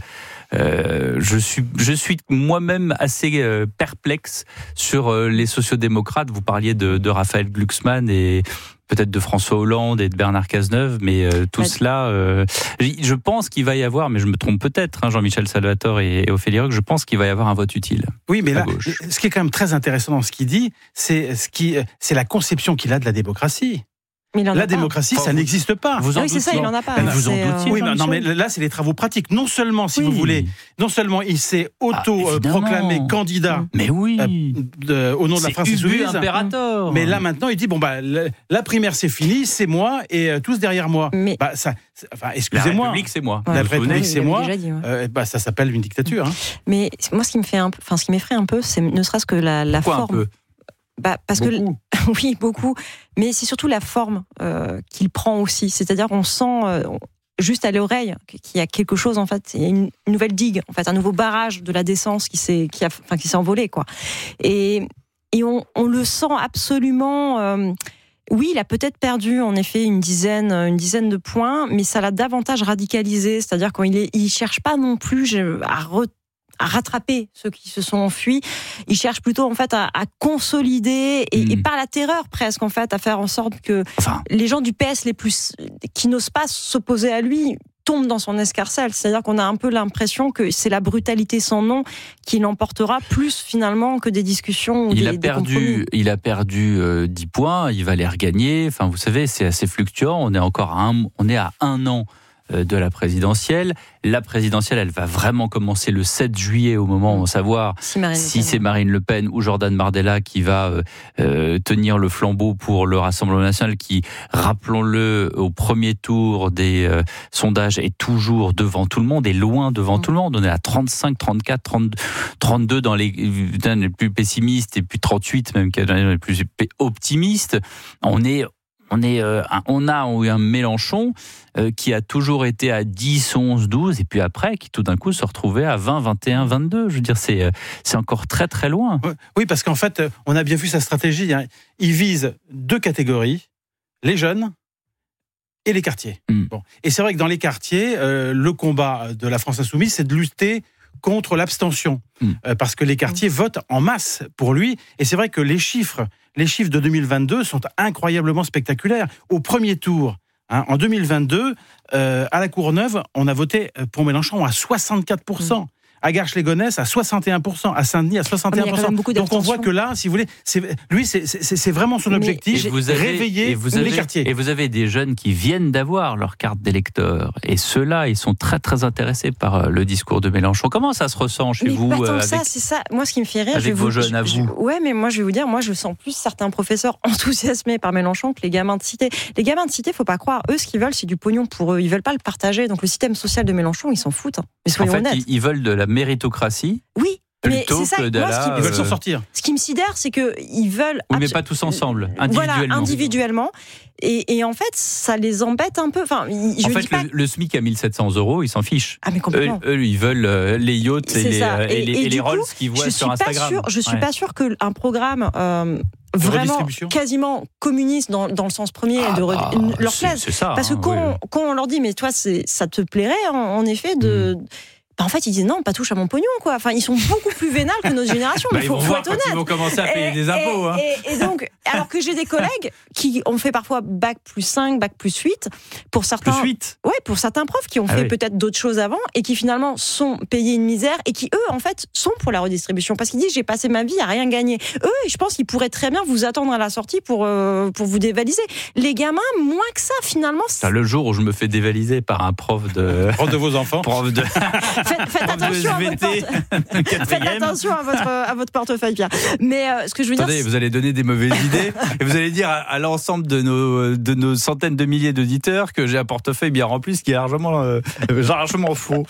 Euh, je suis, je suis moi-même assez euh, perplexe sur euh, les sociodémocrates. Vous parliez de, de Raphaël Glucksmann et peut-être de François Hollande et de Bernard Cazeneuve, mais euh, tout ouais. cela, euh, je pense qu'il va y avoir, mais je me trompe peut-être, hein, Jean-Michel Salvatore et, et Ophélie Roch, je pense qu'il va y avoir un vote utile. Oui, mais là, gauche. Ce qui est quand même très intéressant dans ce qu'il dit, c'est, ce qui, c'est la conception qu'il a de la démocratie. La démocratie, pas. ça enfin, n'existe pas. Vous en oui, c'est ça, il n'en a pas. Mais vous en doutiez. Euh, oui, mais, non, mais là, c'est les travaux pratiques. Non seulement, si oui. vous voulez, non seulement il s'est auto-proclamé ah, candidat mais oui. euh, de, au nom c'est de la France insoumise. Impérator. Mais là, maintenant, il dit, bon, bah, la, la primaire, c'est fini, c'est moi, et euh, tous derrière moi. Mais bah, ça, enfin, excusez-moi. La République, c'est moi. Ouais. La République, c'est moi. Dit, ouais. euh, bah, ça s'appelle une dictature. Hein. Mais moi, ce qui me fait un peu, enfin, ce qui m'effraie un peu, c'est ne serait-ce que la, la Pourquoi forme. Un peu Bah, parce beaucoup. que oui, beaucoup, mais c'est surtout la forme euh, qu'il prend aussi. C'est-à-dire, on sent euh, juste à l'oreille qu'il y a quelque chose en fait, il y a une nouvelle digue, en fait, un nouveau barrage de la décence qui s'est, qui a, enfin, qui s'est envolé, quoi. Et et on, on le sent absolument. Euh, oui, il a peut-être perdu en effet une dizaine, une dizaine de points, mais ça l'a davantage radicalisé. C'est-à-dire qu'il est, il cherche pas non plus à retenir à rattraper ceux qui se sont enfuis. Ils cherchent plutôt en fait à, à consolider et, mmh. et par la terreur presque en fait à faire en sorte que enfin. les gens du P S les plus qui n'osent pas s'opposer à lui tombent dans son escarcelle. C'est-à-dire qu'on a un peu l'impression que c'est la brutalité sans nom qui l'emportera plus finalement que des discussions ou il des, a perdu, des compromis. Il a perdu euh, dix points, il va les regagner. Enfin, vous savez, c'est assez fluctuant. On est encore à un, on est à un an de la présidentielle. La présidentielle, elle va vraiment commencer le sept juillet, au moment où on va savoir si, si c'est Marine Le Pen ou Jordan Bardella qui va euh, tenir le flambeau pour le Rassemblement national, qui, rappelons-le, au premier tour des euh, sondages, est toujours devant tout le monde, est loin devant mmh. tout le monde. On est à trente-cinq, trente-quatre, trente, trente-deux dans les, dans les plus pessimistes et puis trente-huit même dans les plus optimistes. On est On, est, euh, on a eu un Mélenchon euh, qui a toujours été à dix, onze, douze, et puis après, qui tout d'un coup se retrouvait à vingt, vingt et un, vingt-deux. Je veux dire, c'est, euh, c'est encore très très loin. Oui, parce qu'en fait, on a bien vu sa stratégie. Hein. Il vise deux catégories, les jeunes et les quartiers. Mm. Bon. Et c'est vrai que dans les quartiers, euh, le combat de la France insoumise, c'est de lutter contre l'abstention. Mmh. Euh, parce que les quartiers mmh. votent en masse pour lui. Et c'est vrai que les chiffres, les chiffres de deux mille vingt-deux sont incroyablement spectaculaires. Au premier tour, hein, en deux mille vingt-deux, euh, à la Courneuve, on a voté pour Mélenchon à soixante-quatre pour cent. Mmh. À Garches-les-Gonesse à soixante et un pour cent, à Saint-Denis à soixante et un pour cent. Donc on voit que là, si vous voulez, c'est, lui, c'est, c'est, c'est vraiment son objectif, vous avez, réveiller et vous avez, les quartiers. Et vous avez des jeunes qui viennent d'avoir leur carte d'électeur. Et ceux-là, ils sont très très intéressés par le discours de Mélenchon. Comment ça se ressent chez mais vous pas tant avec, que ça, c'est ça. Moi, ce qui me fait rire, avec je vais vos vous, jeunes à je, vous. Je, ouais, mais moi, je vais vous dire, moi, je sens plus certains professeurs enthousiasmés par Mélenchon que les gamins de cité. Les gamins de cité, faut pas croire. Eux, ce qu'ils veulent, c'est du pognon pour eux. Ils veulent pas le partager. Donc le système social de Mélenchon, ils s'en foutent. Mais soyons en fait, honnêtes. Ils, ils veulent de la méritocratie. Oui, mais c'est ça. Que de moi, la, ce qui, ils veulent s'en sortir. Ce qui me sidère, c'est que ils veulent. Oui, mais pas tous ensemble, individuellement. Voilà, individuellement. Et, et en fait, ça les embête un peu. Enfin, je en fait, dis pas... le, le SMIC à mille sept cents euros, ils s'en fichent. Ah, mais complètement. Eux, eux ils veulent euh, les yachts et les, euh, et, et, les, et et les Rolls qu'ils voient sur Instagram. Sûre, je suis ouais. pas sûre qu'un programme euh, vraiment quasiment communiste dans, dans le sens premier ah, de bah, leur plaise. C'est ça, parce que hein, quand, oui. quand on leur dit, mais toi, c'est, ça te plairait en, en effet de. Mmh. En fait, ils disent non, pas touche à mon pognon, quoi. Enfin, ils sont beaucoup plus vénales que notre génération. bah, il faut, faut, faut voir être honnête. Ils vont commencer à payer et, des impôts. Et, hein. et, et donc, alors que j'ai des collègues qui ont fait parfois bac plus cinq, bac plus huit. Pour certains, plus huit ouais, pour certains profs qui ont ah fait oui. peut-être d'autres choses avant et qui finalement sont payés une misère et qui, eux, en fait, sont pour la redistribution. Parce qu'ils disent, j'ai passé ma vie à rien gagner. Eux, je pense qu'ils pourraient très bien vous attendre à la sortie pour, euh, pour vous dévaliser. Les gamins, moins que ça, finalement. C'est le jour où je me fais dévaliser par un prof de... prof de vos enfants. Prof de... Faites, faites attention à votre porte... Faites attention à votre, à votre portefeuille, Pierre. Mais euh, ce que je veux Attendez, dire... vous allez donner des mauvaises idées et vous allez dire à, à l'ensemble de nos, de nos centaines de milliers d'auditeurs que j'ai un portefeuille bien rempli, ce qui est largement, euh, largement faux.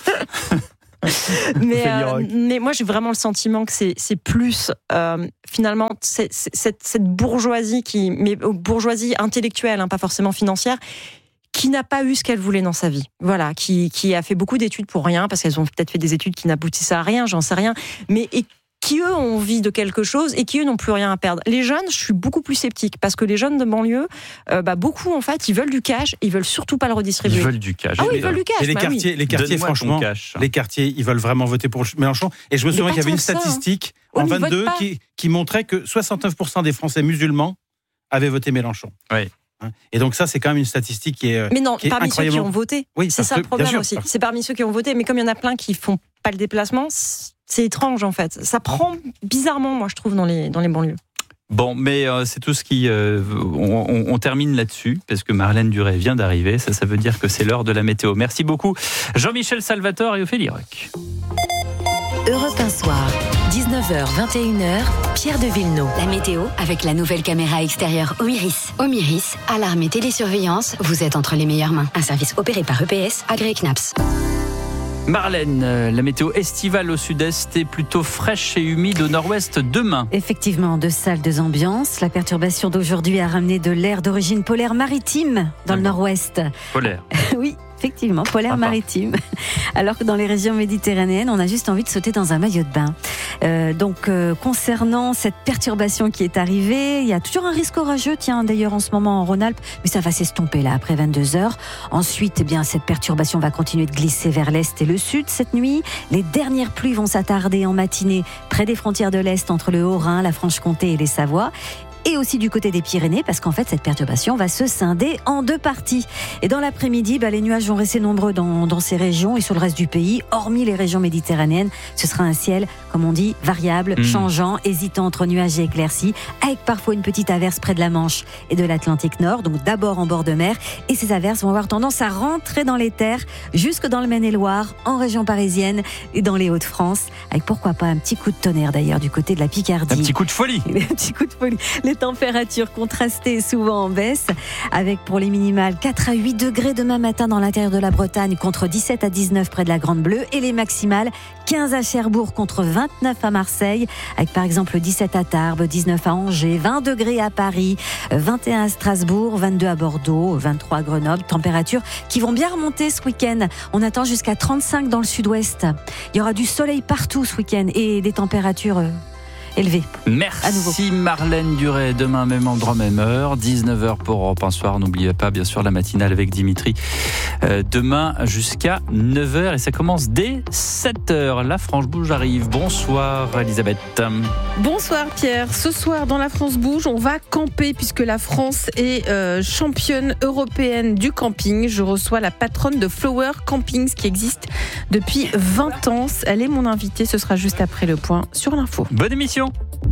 mais, euh, mais moi j'ai vraiment le sentiment que c'est, c'est plus euh, finalement c'est, c'est, cette, cette bourgeoisie qui, mais bourgeoisie intellectuelle, hein, pas forcément financière, qui n'a pas eu ce qu'elle voulait dans sa vie. Voilà, qui, qui a fait beaucoup d'études pour rien, parce qu'elles ont peut-être fait des études qui n'aboutissaient à rien, j'en sais rien, mais et qui eux ont envie de quelque chose et qui eux n'ont plus rien à perdre. Les jeunes, je suis beaucoup plus sceptique parce que les jeunes de banlieue, euh, bah beaucoup en fait, ils veulent du cash, ils veulent surtout pas le redistribuer. Ils veulent du cash. Ah oui, ils veulent du cash. Et les bah quartiers, oui. les quartiers, franchement, les quartiers, ils veulent vraiment voter pour Mélenchon. Et je me souviens qu'il y avait une statistique hein. en ouais, vingt-deux qui, qui montrait que soixante-neuf pour cent des Français musulmans avaient voté Mélenchon. Oui. Et donc ça, c'est quand même une statistique qui est Mais non, qui est parmi ceux qui ont voté. Oui, c'est ça que, le problème sûr, aussi. parce... C'est parmi ceux qui ont voté, mais comme il y en a plein qui font pas le déplacement, c'est étrange en fait. Ça prend bizarrement, moi je trouve, dans les dans les banlieues. Bon, mais euh, c'est tout ce qui... Euh, on, on, on termine là-dessus, parce que Marlène Duret vient d'arriver. Ça, ça veut dire que c'est l'heure de la météo. Merci beaucoup, Jean-Michel Salvatore et Ophélie Roch. Europe un soir, dix-neuf heures vingt et une heures, Pierre de Villeneuve. La météo avec la nouvelle caméra extérieure Omiris. Omiris, alarme et télésurveillance, vous êtes entre les meilleures mains. Un service opéré par E P S, agréé C N A P S. Marlène, la météo estivale au sud-est est plutôt fraîche et humide au nord-ouest demain. Effectivement, deux salles, deux ambiances. La perturbation d'aujourd'hui a ramené de l'air d'origine polaire maritime dans le nord-ouest. Polaire. Oui. Effectivement, polaire maritime. Alors que dans les régions méditerranéennes, on a juste envie de sauter dans un maillot de bain. Euh, donc, euh, concernant cette perturbation qui est arrivée, il y a toujours un risque orageux, tiens, d'ailleurs en ce moment en Rhône-Alpes, mais ça va s'estomper là après vingt-deux heures. Ensuite, eh bien, cette perturbation va continuer de glisser vers l'est et le sud cette nuit. Les dernières pluies vont s'attarder en matinée près des frontières de l'est entre le Haut-Rhin, la Franche-Comté et les Savoies. Et aussi du côté des Pyrénées, parce qu'en fait, cette perturbation va se scinder en deux parties. Et dans l'après-midi, bah, les nuages vont rester nombreux dans, dans ces régions et sur le reste du pays, hormis les régions méditerranéennes. Ce sera un ciel, comme on dit, variable, mmh. changeant, hésitant entre nuages et éclaircies, avec parfois une petite averse près de la Manche et de l'Atlantique Nord, donc d'abord en bord de mer. Et ces averses vont avoir tendance à rentrer dans les terres, jusque dans le Maine-et-Loire, en région parisienne et dans les Hauts-de-France, avec pourquoi pas un petit coup de tonnerre d'ailleurs du côté de la Picardie. Un petit coup de folie. Un petit coup de folie. Les températures contrastées et souvent en baisse, avec pour les minimales quatre à huit degrés demain matin dans l'intérieur de la Bretagne, contre dix-sept à dix-neuf près de la Grande Bleue, et les maximales quinze à Cherbourg contre vingt-neuf à Marseille, avec par exemple dix-sept à Tarbes, dix-neuf à Angers, vingt degrés à Paris, vingt et un à Strasbourg, vingt-deux à Bordeaux, vingt-trois à Grenoble. Températures qui vont bien remonter ce week-end. On attend jusqu'à trente-cinq dans le sud-ouest. Il y aura du soleil partout ce week-end et des températures élevé. Merci Marlène Duret. Demain, même endroit, même heure. dix-neuf heures pour Europe un soir. N'oubliez pas, bien sûr, la matinale avec Dimitri. Euh, demain jusqu'à neuf heures. Et ça commence dès sept heures. La France Bouge arrive. Bonsoir, Elisabeth. Bonsoir, Pierre. Ce soir, dans la France Bouge, on va camper puisque la France est euh, championne européenne du camping. Je reçois la patronne de Flower Campings qui existe depuis vingt ans. Elle est mon invitée. Ce sera juste après le point sur l'info. Bonne émission.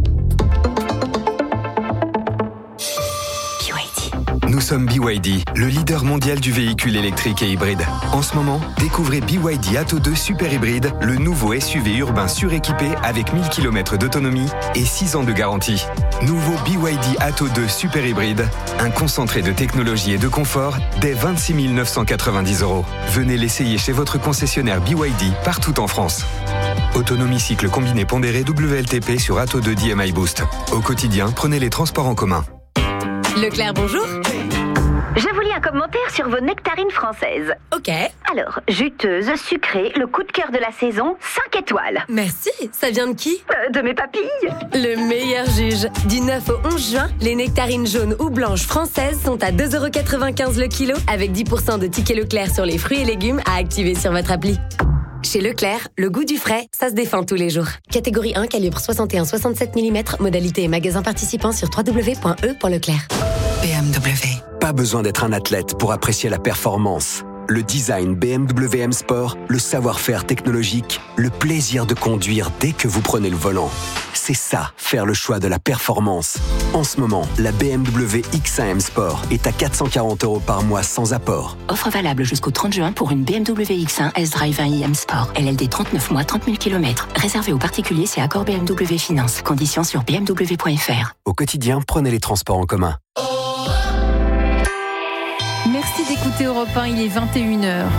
Nous sommes B Y D, le leader mondial du véhicule électrique et hybride. En ce moment, découvrez B Y D Atto deux Super Hybride, le nouveau S U V urbain suréquipé avec mille kilomètres d'autonomie et six ans de garantie. Nouveau B Y D Atto deux Super Hybride, un concentré de technologie et de confort dès vingt-six mille neuf cent quatre-vingt-dix euros. Venez l'essayer chez votre concessionnaire B Y D partout en France. Autonomie cycle combiné pondéré W L T P sur Atto deux D M I Boost. Au quotidien, prenez les transports en commun. Leclerc, bonjour. Je vous lis un commentaire sur vos nectarines françaises. Ok. Alors, juteuse, sucrée, le coup de cœur de la saison, cinq étoiles. Merci. Ça vient de qui ? euh, De mes papilles. Le meilleur juge. Du neuf au onze juin, les nectarines jaunes ou blanches françaises sont à deux euros quatre-vingt-quinze le kilo, avec dix pour cent de tickets Leclerc sur les fruits et légumes à activer sur votre appli. Chez Leclerc, le goût du frais, ça se défend tous les jours. Catégorie un, calibre soixante et un virgule soixante-sept millimètres, modalité et magasin participant sur w w w point e point leclerc. B M W. Pas besoin d'être un athlète pour apprécier la performance. Le design B M W M Sport, le savoir-faire technologique, le plaisir de conduire dès que vous prenez le volant. C'est ça, faire le choix de la performance. En ce moment, la B M W X un M Sport est à quatre cent quarante euros par mois sans apport. Offre valable jusqu'au trente juin pour une B M W X un S-Drive un i M Sport. L L D trente-neuf mois, trente mille kilomètres. Réservé aux particuliers, c'est accord B M W Finance. Conditions sur b m w point f r. Au quotidien, prenez les transports en commun. Merci d'écouter Europe un, il est vingt et une heures.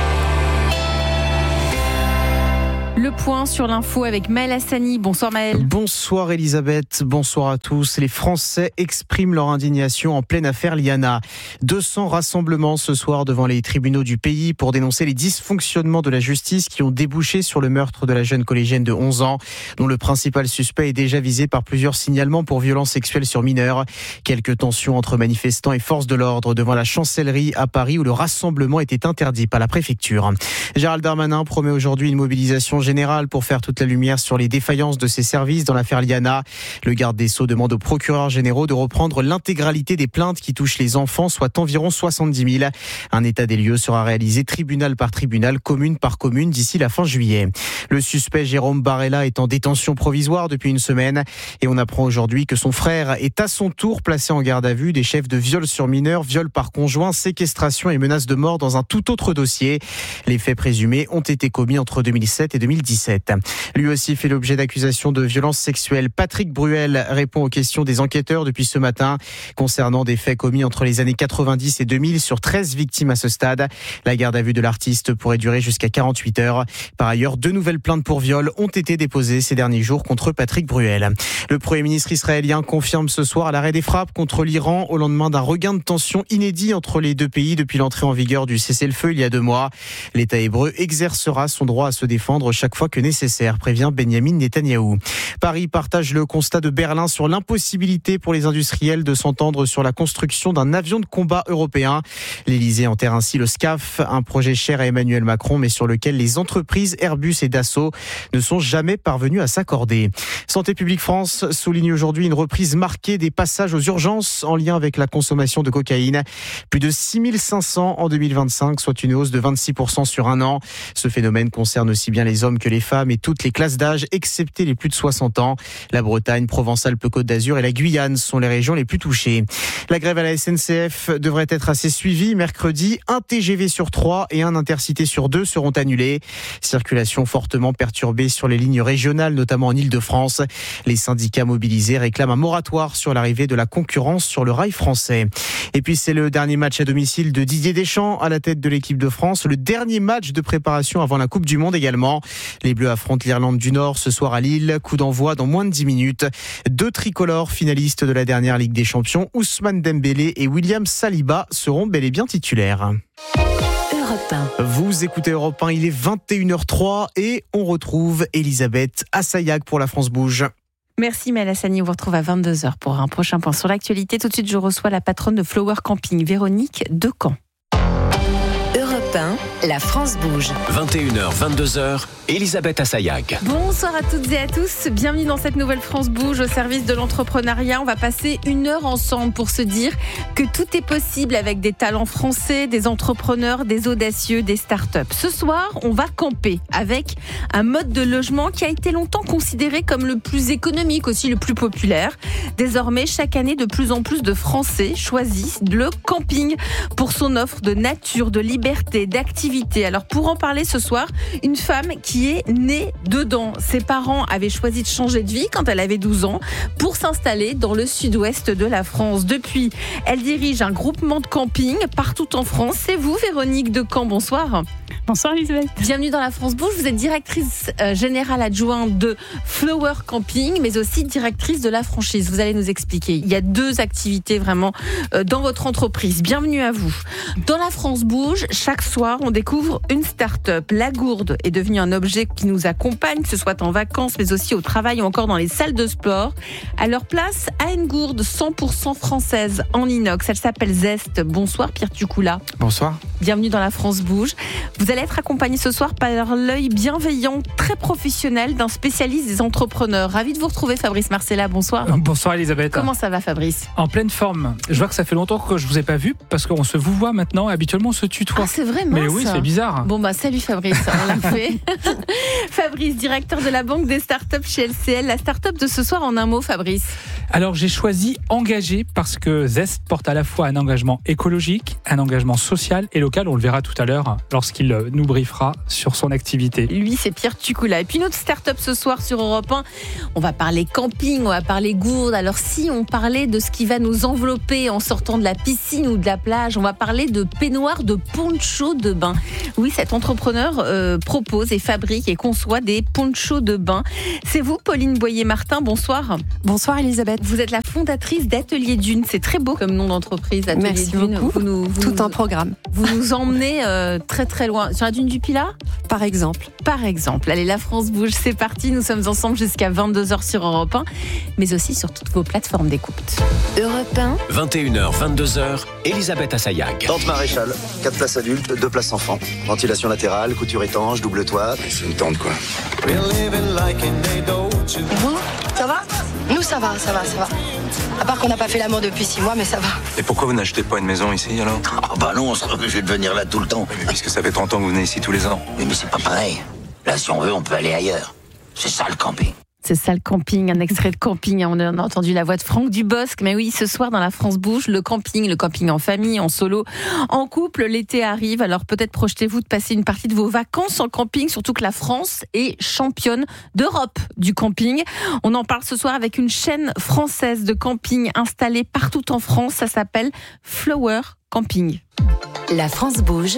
Le point sur l'info avec Maël Hassani. Bonsoir Maël. Bonsoir Elisabeth, bonsoir à tous. Les Français expriment leur indignation en pleine affaire Liana. deux cents rassemblements ce soir devant les tribunaux du pays pour dénoncer les dysfonctionnements de la justice qui ont débouché sur le meurtre de la jeune collégienne de onze ans, dont le principal suspect est déjà visé par plusieurs signalements pour violences sexuelles sur mineurs. Quelques tensions entre manifestants et forces de l'ordre devant la chancellerie à Paris où le rassemblement était interdit par la préfecture. Gérald Darmanin promet aujourd'hui une mobilisation générale pour faire toute la lumière sur les défaillances de ses services dans l'affaire Liana. Le garde des Sceaux demande aux procureurs généraux de reprendre l'intégralité des plaintes qui touchent les enfants, soit environ soixante-dix mille. Un état des lieux sera réalisé tribunal par tribunal, commune par commune d'ici la fin juillet. Le suspect Jérôme Barella est en détention provisoire depuis une semaine et on apprend aujourd'hui que son frère est à son tour placé en garde à vue des chefs de viol sur mineurs, viol par conjoint, séquestration et menace de mort dans un tout autre dossier. Les faits présumés ont été commis entre deux mille sept et deux mille dix-sept. Lui aussi fait l'objet d'accusations de violences sexuelles. Patrick Bruel répond aux questions des enquêteurs depuis ce matin concernant des faits commis entre les années quatre-vingt-dix et deux mille sur treize victimes à ce stade. La garde à vue de l'artiste pourrait durer jusqu'à quarante-huit heures. Par ailleurs, deux nouvelles plaintes pour viol ont été déposées ces derniers jours contre Patrick Bruel. Le Premier ministre israélien confirme ce soir l'arrêt des frappes contre l'Iran au lendemain d'un regain de tension inédit entre les deux pays depuis l'entrée en vigueur du cessez-le-feu il y a deux mois. L'État hébreu exercera son droit à se défendre chaque fois que nécessaire, prévient Benjamin Netanyahou. Paris partage le constat de Berlin sur l'impossibilité pour les industriels de s'entendre sur la construction d'un avion de combat européen. L'Élysée enterre ainsi le SCAF, un projet cher à Emmanuel Macron, mais sur lequel les entreprises Airbus et Dassault ne sont jamais parvenues à s'accorder. Santé publique France souligne aujourd'hui une reprise marquée des passages aux urgences en lien avec la consommation de cocaïne. Plus de six mille cinq cents en deux mille vingt-cinq, soit une hausse de vingt-six pour cent sur un an. Ce phénomène concerne aussi bien les hommes que les femmes et toutes les classes d'âge, excepté les plus de soixante ans. La Bretagne, Provence-Alpes-Côte d'Azur et la Guyane sont les régions les plus touchées. La grève à la S N C F devrait être assez suivie. Mercredi, un T G V sur trois et un Intercité sur deux seront annulés. Circulation fortement perturbée sur les lignes régionales, notamment en Île-de-France. Les syndicats mobilisés réclament un moratoire sur l'arrivée de la concurrence sur le rail français. Et puis c'est le dernier match à domicile de Didier Deschamps à la tête de l'équipe de France. Le dernier match de préparation avant la Coupe du Monde également. Les Bleus affrontent l'Irlande du Nord ce soir à Lille. Coup d'envoi dans moins de dix minutes. Deux tricolores finalistes de la dernière Ligue des Champions, Ousmane Dembélé et William Saliba, seront bel et bien titulaires. Europe un. Vous écoutez Europe un, il est vingt et une heures zéro trois et on retrouve Elisabeth Assayag pour La France Bouge. Merci Maël Hassani, on vous retrouve à vingt-deux heures pour un prochain point sur l'actualité. Tout de suite, je reçois la patronne de Flower Camping, Véronique de Caen. Europe un, La France bouge. vingt et une heures, vingt-deux heures, Elisabeth Assayag. Bonsoir à toutes et à tous, bienvenue dans cette nouvelle France bouge au service de l'entrepreneuriat. On va passer une heure ensemble pour se dire que tout est possible avec des talents français, des entrepreneurs, des audacieux, des startups. Ce soir, on va camper avec un mode de logement qui a été longtemps considéré comme le plus économique, aussi le plus populaire. Désormais, chaque année, de plus en plus de Français choisissent le camping pour son offre de nature, de liberté, d'activité. Alors pour en parler ce soir, une femme qui est née dedans. Ses parents avaient choisi de changer de vie quand elle avait douze ans pour s'installer dans le sud-ouest de la France. Depuis, elle dirige un groupement de camping partout en France. C'est vous, Véronique de Caen, bonsoir. Bonsoir Elisabeth. Bienvenue dans La France Bouge. Vous êtes directrice euh, générale adjointe de Flower Camping, mais aussi directrice de la franchise. Vous allez nous expliquer. Il y a deux activités vraiment euh, dans votre entreprise. Bienvenue à vous. Dans La France Bouge, chaque soir, on découvre une start-up. La gourde est devenue un objet qui nous accompagne, que ce soit en vacances, mais aussi au travail ou encore dans les salles de sport. Alors place à une gourde cent pour cent française en inox. Elle s'appelle Zest. Bonsoir Pierre Tucoula. Bonsoir. bienvenue dans la France Bouge. Vous allez être accompagné ce soir par l'œil bienveillant, très professionnel d'un spécialiste des entrepreneurs. Ravi de vous retrouver, Fabrice Marcella, bonsoir. Bonsoir Elisabeth. Comment ça va, Fabrice ? En pleine forme. Je vois que ça fait longtemps que je vous ai pas vu parce qu'on se vous voit maintenant. Habituellement, on se tutoie. Ah, c'est vrai, mince. Mais oui, c'est bizarre. Bon, bah, salut Fabrice, on l'a fait. Fabrice, directeur de la Banque des startups chez L C L. La startup de ce soir, en un mot, Fabrice. Alors, j'ai choisi engagé parce que Zest porte à la fois un engagement écologique, un engagement social et local. On le verra tout à l'heure lorsqu'il nous briefera sur son activité. Lui, c'est Pierre Tucoula. Et puis, notre start-up ce soir sur Europe un, on va parler camping, on va parler gourde. Alors, si on parlait de ce qui va nous envelopper en sortant de la piscine ou de la plage, on va parler de peignoir, de poncho de bain. Oui, cet entrepreneur euh, propose et fabrique et conçoit des ponchos de bain. C'est vous, Pauline Boyer-Martin. Bonsoir. Bonsoir, Elisabeth. Vous êtes la fondatrice d'Atelier Dune. C'est très beau comme nom d'entreprise, Atelier Merci Dune. beaucoup. Vous nous, vous Tout nous, un programme. Vous nous emmenez euh, très très loin. Sur la dune du Pilat ? Par exemple. Par exemple. Allez, la France bouge, c'est parti. Nous sommes ensemble jusqu'à vingt-deux heures sur Europe un, mais aussi sur toutes vos plateformes d'écoute. Europe un. vingt et une heures, vingt-deux heures, Elisabeth Assayag. Tente Maréchal, quatre places adultes, deux places enfants. Ventilation latérale, couture étanche, double toit. C'est une tente quoi. Vous, ça va ? Nous ça va, ça va, ça va. À part qu'on n'a pas fait l'amour depuis six mois, mais ça va. Et pourquoi vous n'achetez pas une maison ici alors ? Ah bah non, on serait obligé de venir là tout le temps. Mais puisque ça fait trente ans que vous venez ici tous les ans. Oui, mais c'est pas pareil. Là, si on veut, on peut aller ailleurs. C'est ça le camping. C'est ça le camping, un extrait de camping. On a entendu la voix de Franck Dubosc. Mais oui, ce soir dans la France Bouge, le camping, le camping en famille, en solo, en couple, l'été arrive. Alors peut-être projetez-vous de passer une partie de vos vacances en camping, surtout que la France est championne d'Europe du camping. On en parle ce soir avec une chaîne française de camping installée partout en France. Ça s'appelle Flower Camping. La France Bouge.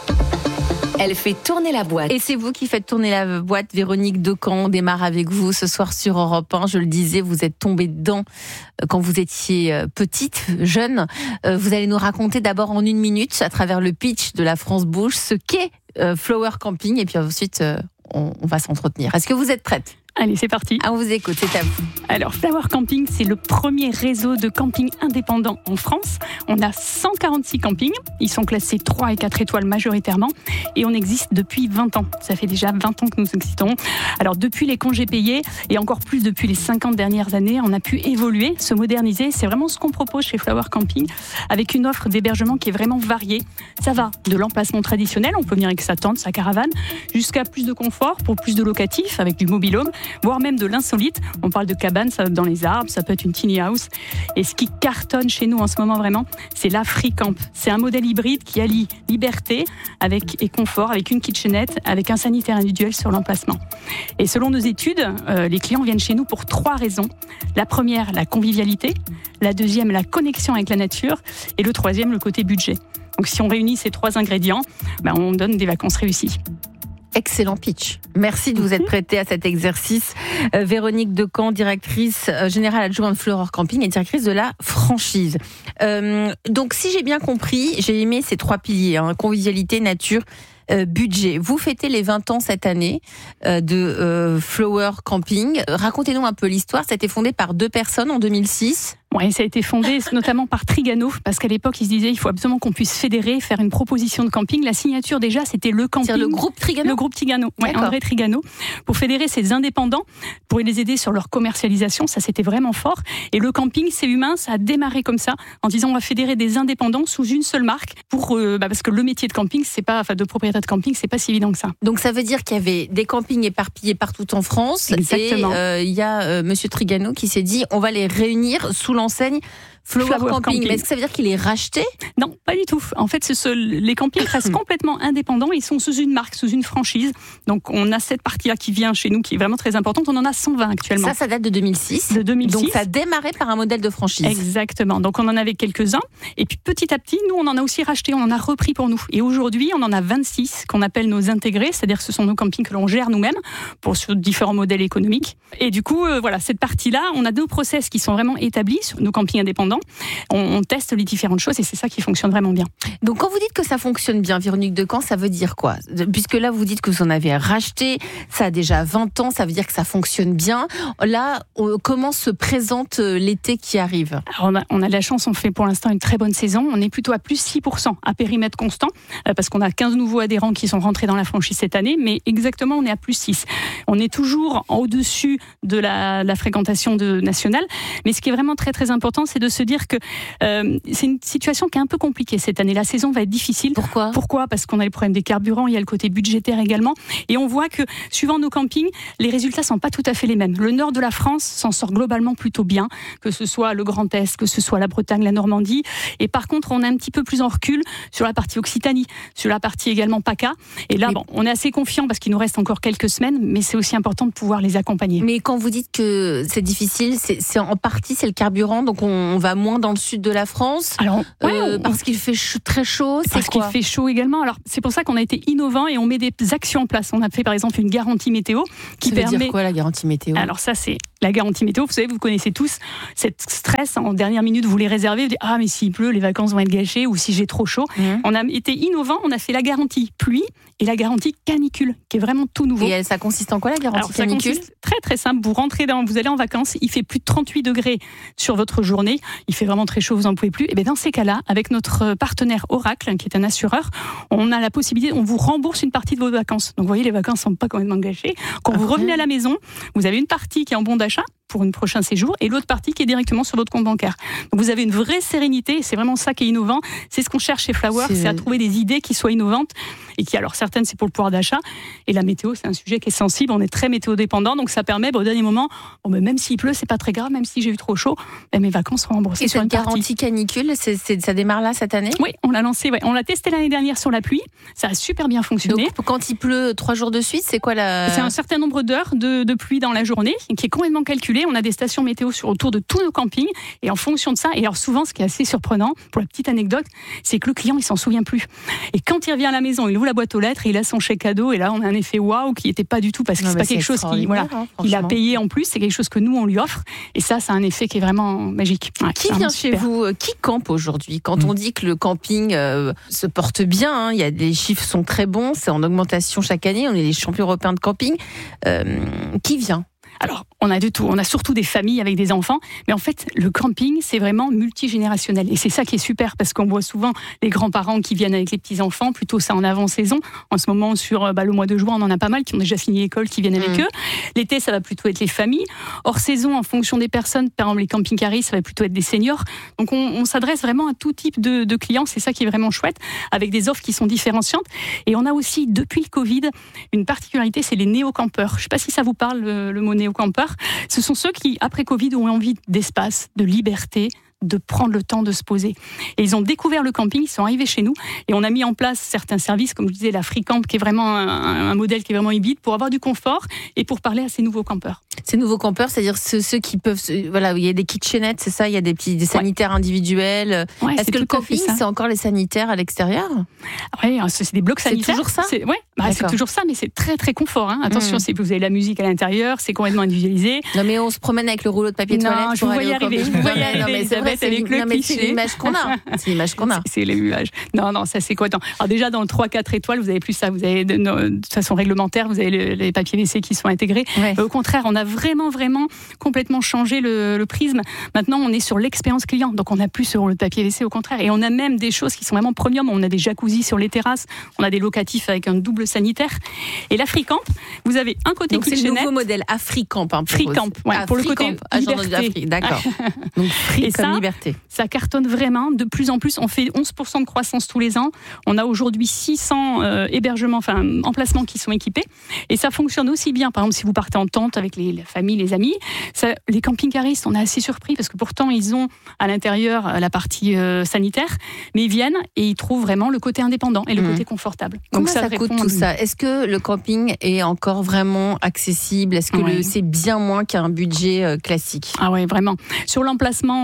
Elle fait tourner la boîte. Et c'est vous qui faites tourner la boîte. Véronique Decamp, on démarre avec vous ce soir sur Europe un. Je le disais, vous êtes tombée dedans quand vous étiez petite, jeune. Vous allez nous raconter d'abord en une minute, à travers le pitch de la France Bouge, ce qu'est Flower Camping. Et puis ensuite, on va s'entretenir. Est-ce que vous êtes prête ? Allez, c'est parti. Ah, on vous écoute, c'est à vous. Alors, Flower Camping, c'est le premier réseau de camping indépendant en France. On a cent quarante-six campings. Ils sont classés trois et quatre étoiles majoritairement. Et on existe depuis vingt ans. Ça fait déjà vingt ans que nous existons. Alors, depuis les congés payés et encore plus depuis les cinquante dernières années, on a pu évoluer, se moderniser. C'est vraiment ce qu'on propose chez Flower Camping, avec une offre d'hébergement qui est vraiment variée. Ça va de l'emplacement traditionnel, on peut venir avec sa tente, sa caravane, jusqu'à plus de confort pour plus de locatifs, avec du mobil-home, voire même de l'insolite. On parle de cabanes dans les arbres, ça peut être une tiny house. Et ce qui cartonne chez nous en ce moment vraiment, c'est la Free Camp. C'est un modèle hybride qui allie liberté avec, et confort, avec une kitchenette, avec un sanitaire individuel sur l'emplacement. Et selon nos études, euh, les clients viennent chez nous pour trois raisons. La première, la convivialité. La deuxième, la connexion avec la nature. Et le troisième, le côté budget. Donc si on réunit ces trois ingrédients, ben, on donne des vacances réussies. Excellent pitch. Merci de vous être prêtée à cet exercice. Euh, Véronique Decamp, directrice euh, générale adjointe de Flower Camping et directrice de la franchise. Euh, donc, si j'ai bien compris, j'ai aimé ces trois piliers, hein, convivialité, nature, euh, budget. Vous fêtez les vingt ans cette année euh, de euh, Flower Camping. Racontez-nous un peu l'histoire. Ça a été fondé par deux personnes en deux mille six. Oui, ça a été fondé notamment par Trigano, parce qu'à l'époque, ils se disaient il faut absolument qu'on puisse fédérer, faire une proposition de camping. La signature, déjà, c'était le camping. C'est le groupe Trigano ? Le groupe Trigano, ouais, André Trigano, pour fédérer ces indépendants, pour les aider sur leur commercialisation. Ça, c'était vraiment fort. Et le camping, c'est humain, ça a démarré comme ça, en disant on va fédérer des indépendants sous une seule marque, pour, euh, bah, parce que le métier de camping, c'est pas, enfin, de propriétaire de camping, c'est pas si évident que ça. Donc ça veut dire qu'il y avait des campings éparpillés partout en France. Exactement. Et euh, il y a euh, Monsieur Trigano qui s'est dit on va les réunir sous l'enseigne Flower, Flower Camping. Camping. Mais est-ce que ça veut dire qu'il est racheté ? Non, pas du tout. En fait, ce, ce, les campings restent complètement indépendants. Ils sont sous une marque, sous une franchise. Donc, on a cette partie-là qui vient chez nous, qui est vraiment très importante. On en a cent vingt actuellement. Ça, ça date de deux mille six. De deux mille six. Donc, ça a démarré par un modèle de franchise. Exactement. Donc, on en avait quelques-uns. Et puis, petit à petit, nous, on en a aussi racheté. On en a repris pour nous. Et aujourd'hui, on en a vingt-six qu'on appelle nos intégrés. C'est-à-dire que ce sont nos campings que l'on gère nous-mêmes pour sur différents modèles économiques. Et du coup, euh, voilà, cette partie-là, on a deux process qui sont vraiment établis sur nos campings indépendants. indépendants. On, on teste les différentes choses et c'est ça qui fonctionne vraiment bien. Donc quand vous dites que ça fonctionne bien, Véronique Decamps, ça veut dire quoi ? Puisque là vous dites que vous en avez racheté, ça a déjà vingt ans, ça veut dire que ça fonctionne bien. Là, on, comment se présente l'été qui arrive ? Alors on, a, on a de la chance, on fait pour l'instant une très bonne saison. On est plutôt à plus six pour cent à périmètre constant euh, parce qu'on a quinze nouveaux adhérents qui sont rentrés dans la franchise cette année, mais exactement on est à plus six. On est toujours au-dessus de la, la fréquentation de nationale, mais ce qui est vraiment très très important, c'est de se dire que euh, c'est une situation qui est un peu compliquée cette année. La saison va être difficile. Pourquoi ? Pourquoi ? Parce qu'on a les problèmes des carburants, il y a le côté budgétaire également, et on voit que suivant nos campings, les résultats sont pas tout à fait les mêmes. Le nord de la France s'en sort globalement plutôt bien, que ce soit le Grand Est, que ce soit la Bretagne, la Normandie, et par contre on est un petit peu plus en recul sur la partie Occitanie, sur la partie également PACA, et là bon, on est assez confiant parce qu'il nous reste encore quelques semaines, mais c'est aussi important de pouvoir les accompagner. Mais quand vous dites que c'est difficile, c'est, c'est en partie c'est le carburant, donc on, on va moins dans le sud de la France. Alors ouais, euh, on... parce qu'il fait ch- très chaud, c'est parce quoi ? qu'il fait chaud également. Alors c'est pour ça qu'on a été innovant et on met des actions en place. On a fait par exemple une garantie météo qui ça veut permet. dire quoi la garantie météo ? Alors ça c'est la garantie météo. Vous savez, vous connaissez tous cette stress en dernière minute. Vous les réservez, vous dites ah mais s'il pleut, les vacances vont être gâchées, ou si j'ai trop chaud. Mmh. On a été innovant. On a fait la garantie pluie et la garantie canicule, qui est vraiment tout nouveau. Et ça consiste en quoi la garantie Alors, canicule ? Ça consiste très très simple. Vous rentrez dans, vous allez en vacances, il fait plus de trente-huit degrés sur votre journée, il fait vraiment très chaud, vous en pouvez plus. Et bien dans ces cas-là, avec notre partenaire Oracle, qui est un assureur, on a la possibilité, on vous rembourse une partie de vos vacances. Donc vous voyez, les vacances sont pas complètement gâchées. Quand ah, vous revenez à la maison, vous avez une partie qui est en bon d'achat pour un prochain séjour et l'autre partie qui est directement sur votre compte bancaire. Donc vous avez une vraie sérénité, c'est vraiment ça qui est innovant. C'est ce qu'on cherche chez Flower, c'est, c'est à trouver des idées qui soient innovantes et qui, alors certaines c'est pour le pouvoir d'achat et la météo c'est un sujet qui est sensible, on est très météo dépendant, donc ça permet bah, au dernier moment, bon, bah, même s'il pleut c'est pas très grave, même si j'ai eu trop chaud, bah, mes vacances seront remboursées et sur une partie. Et garantie canicule, c'est, c'est, ça démarre là cette année ? Oui, on l'a lancé, ouais. On l'a testé l'année dernière sur la pluie, ça a super bien fonctionné. Donc quand il pleut trois jours de suite, c'est quoi la... C'est un certain nombre d'heures de, de pluie dans la journée qui est complètement calculé, on a des stations météo sur autour de tous nos campings et en fonction de ça, et alors souvent ce qui est assez surprenant pour la petite anecdote, c'est que le client il s'en souvient plus et quand il revient à la maison, il ouvre la boîte aux lettres et il a son chèque cadeau et là on a un effet waouh qui n'était pas du tout parce que non, c'est pas c'est quelque chose qui voilà, hein, il a payé en plus, c'est quelque chose que nous on lui offre et ça c'est un effet qui est vraiment magique. Ouais, qui vient chez super. Vous, qui campe aujourd'hui quand mmh. on dit que le camping euh, se porte bien, hein, il y a, les chiffres sont très bons, c'est en augmentation chaque année, on est les champions européens de camping, euh, qui vient ? Alors, on a de tout. On a surtout des familles avec des enfants. Mais en fait, le camping, c'est vraiment multigénérationnel. Et c'est ça qui est super parce qu'on voit souvent les grands-parents qui viennent avec les petits-enfants, plutôt ça en avant-saison. En ce moment, sur bah, le mois de juin, on en a pas mal qui ont déjà fini l'école, qui viennent avec mmh. eux. L'été, ça va plutôt être les familles. Hors saison, en fonction des personnes, par exemple, les camping-caristes, ça va plutôt être des seniors. Donc, on, on s'adresse vraiment à tout type de, de clients. C'est ça qui est vraiment chouette, avec des offres qui sont différenciantes. Et on a aussi, depuis le Covid, une particularité, c'est les néo-campeurs. Je ne sais pas si ça vous parle, le, le mot néo campeurs, ce sont ceux qui, après Covid, ont envie d'espace, de liberté, de prendre le temps de se poser. Et ils ont découvert le camping, ils sont arrivés chez nous et on a mis en place certains services, comme je disais, la FreeCamp, qui est vraiment un, un modèle qui est vraiment hybride pour avoir du confort et pour parler à ces nouveaux campeurs. Ces nouveaux campeurs, c'est-à-dire ceux, ceux qui peuvent, voilà, il y a des kitchenettes, c'est ça, il y a des petits des sanitaires ouais. individuels. Ouais, Est-ce que le camping, c'est encore les sanitaires à l'extérieur ? Oui, c'est des blocs sanitaires. C'est toujours ça ? Oui, bah, c'est toujours ça, mais c'est très très confort. Hein. Attention, mmh. c'est, vous avez la musique à l'intérieur, c'est complètement individualisé. Non, mais on se promène avec le rouleau de papier non, toilette. Je vous vois y arriver. Je vous vois y arriver. Avec c'est le non, mais c'est l'image qu'on a. C'est l'image qu'on a. C'est, c'est l'image. Non, non, ça c'est quoi ? Alors déjà dans le trois quatre étoiles, vous avez plus ça. Vous avez de, de, de façon réglementaire, vous avez le, les papiers W C qui sont intégrés. Ouais. Euh, au contraire, on a vraiment, vraiment complètement changé le, le prisme. Maintenant, on est sur l'expérience client. Donc on n'a plus sur le papier W C, au contraire. Et on a même des choses qui sont vraiment premium. On a des jacuzzis sur les terrasses. On a des locatifs avec un double sanitaire. Et la FreeCamp, vous avez un côté donc kitchenette. C'est le nouveau modèle Africamp. Hein, FreeCamp, ouais, ah, pour le côté liberté. D'accord. Donc free et comme ça, liberté. Ça cartonne vraiment. De plus en plus, on fait onze pour cent de croissance tous les ans. On a aujourd'hui six cents euh, hébergements, enfin emplacements qui sont équipés. Et ça fonctionne aussi bien. Par exemple, si vous partez en tente avec les, la famille, les amis, ça, les camping-caristes, on est assez surpris parce que pourtant, ils ont à l'intérieur la partie euh, sanitaire, mais ils viennent et ils trouvent vraiment le côté indépendant et le mmh. côté confortable. Donc Combien ça, ça coûte tout ça ? Est-ce que le camping est encore vraiment accessible ? Est-ce que ouais. le, c'est bien moins qu'un budget euh, classique ? Ah oui, vraiment. Sur l'emplacement, on est à partir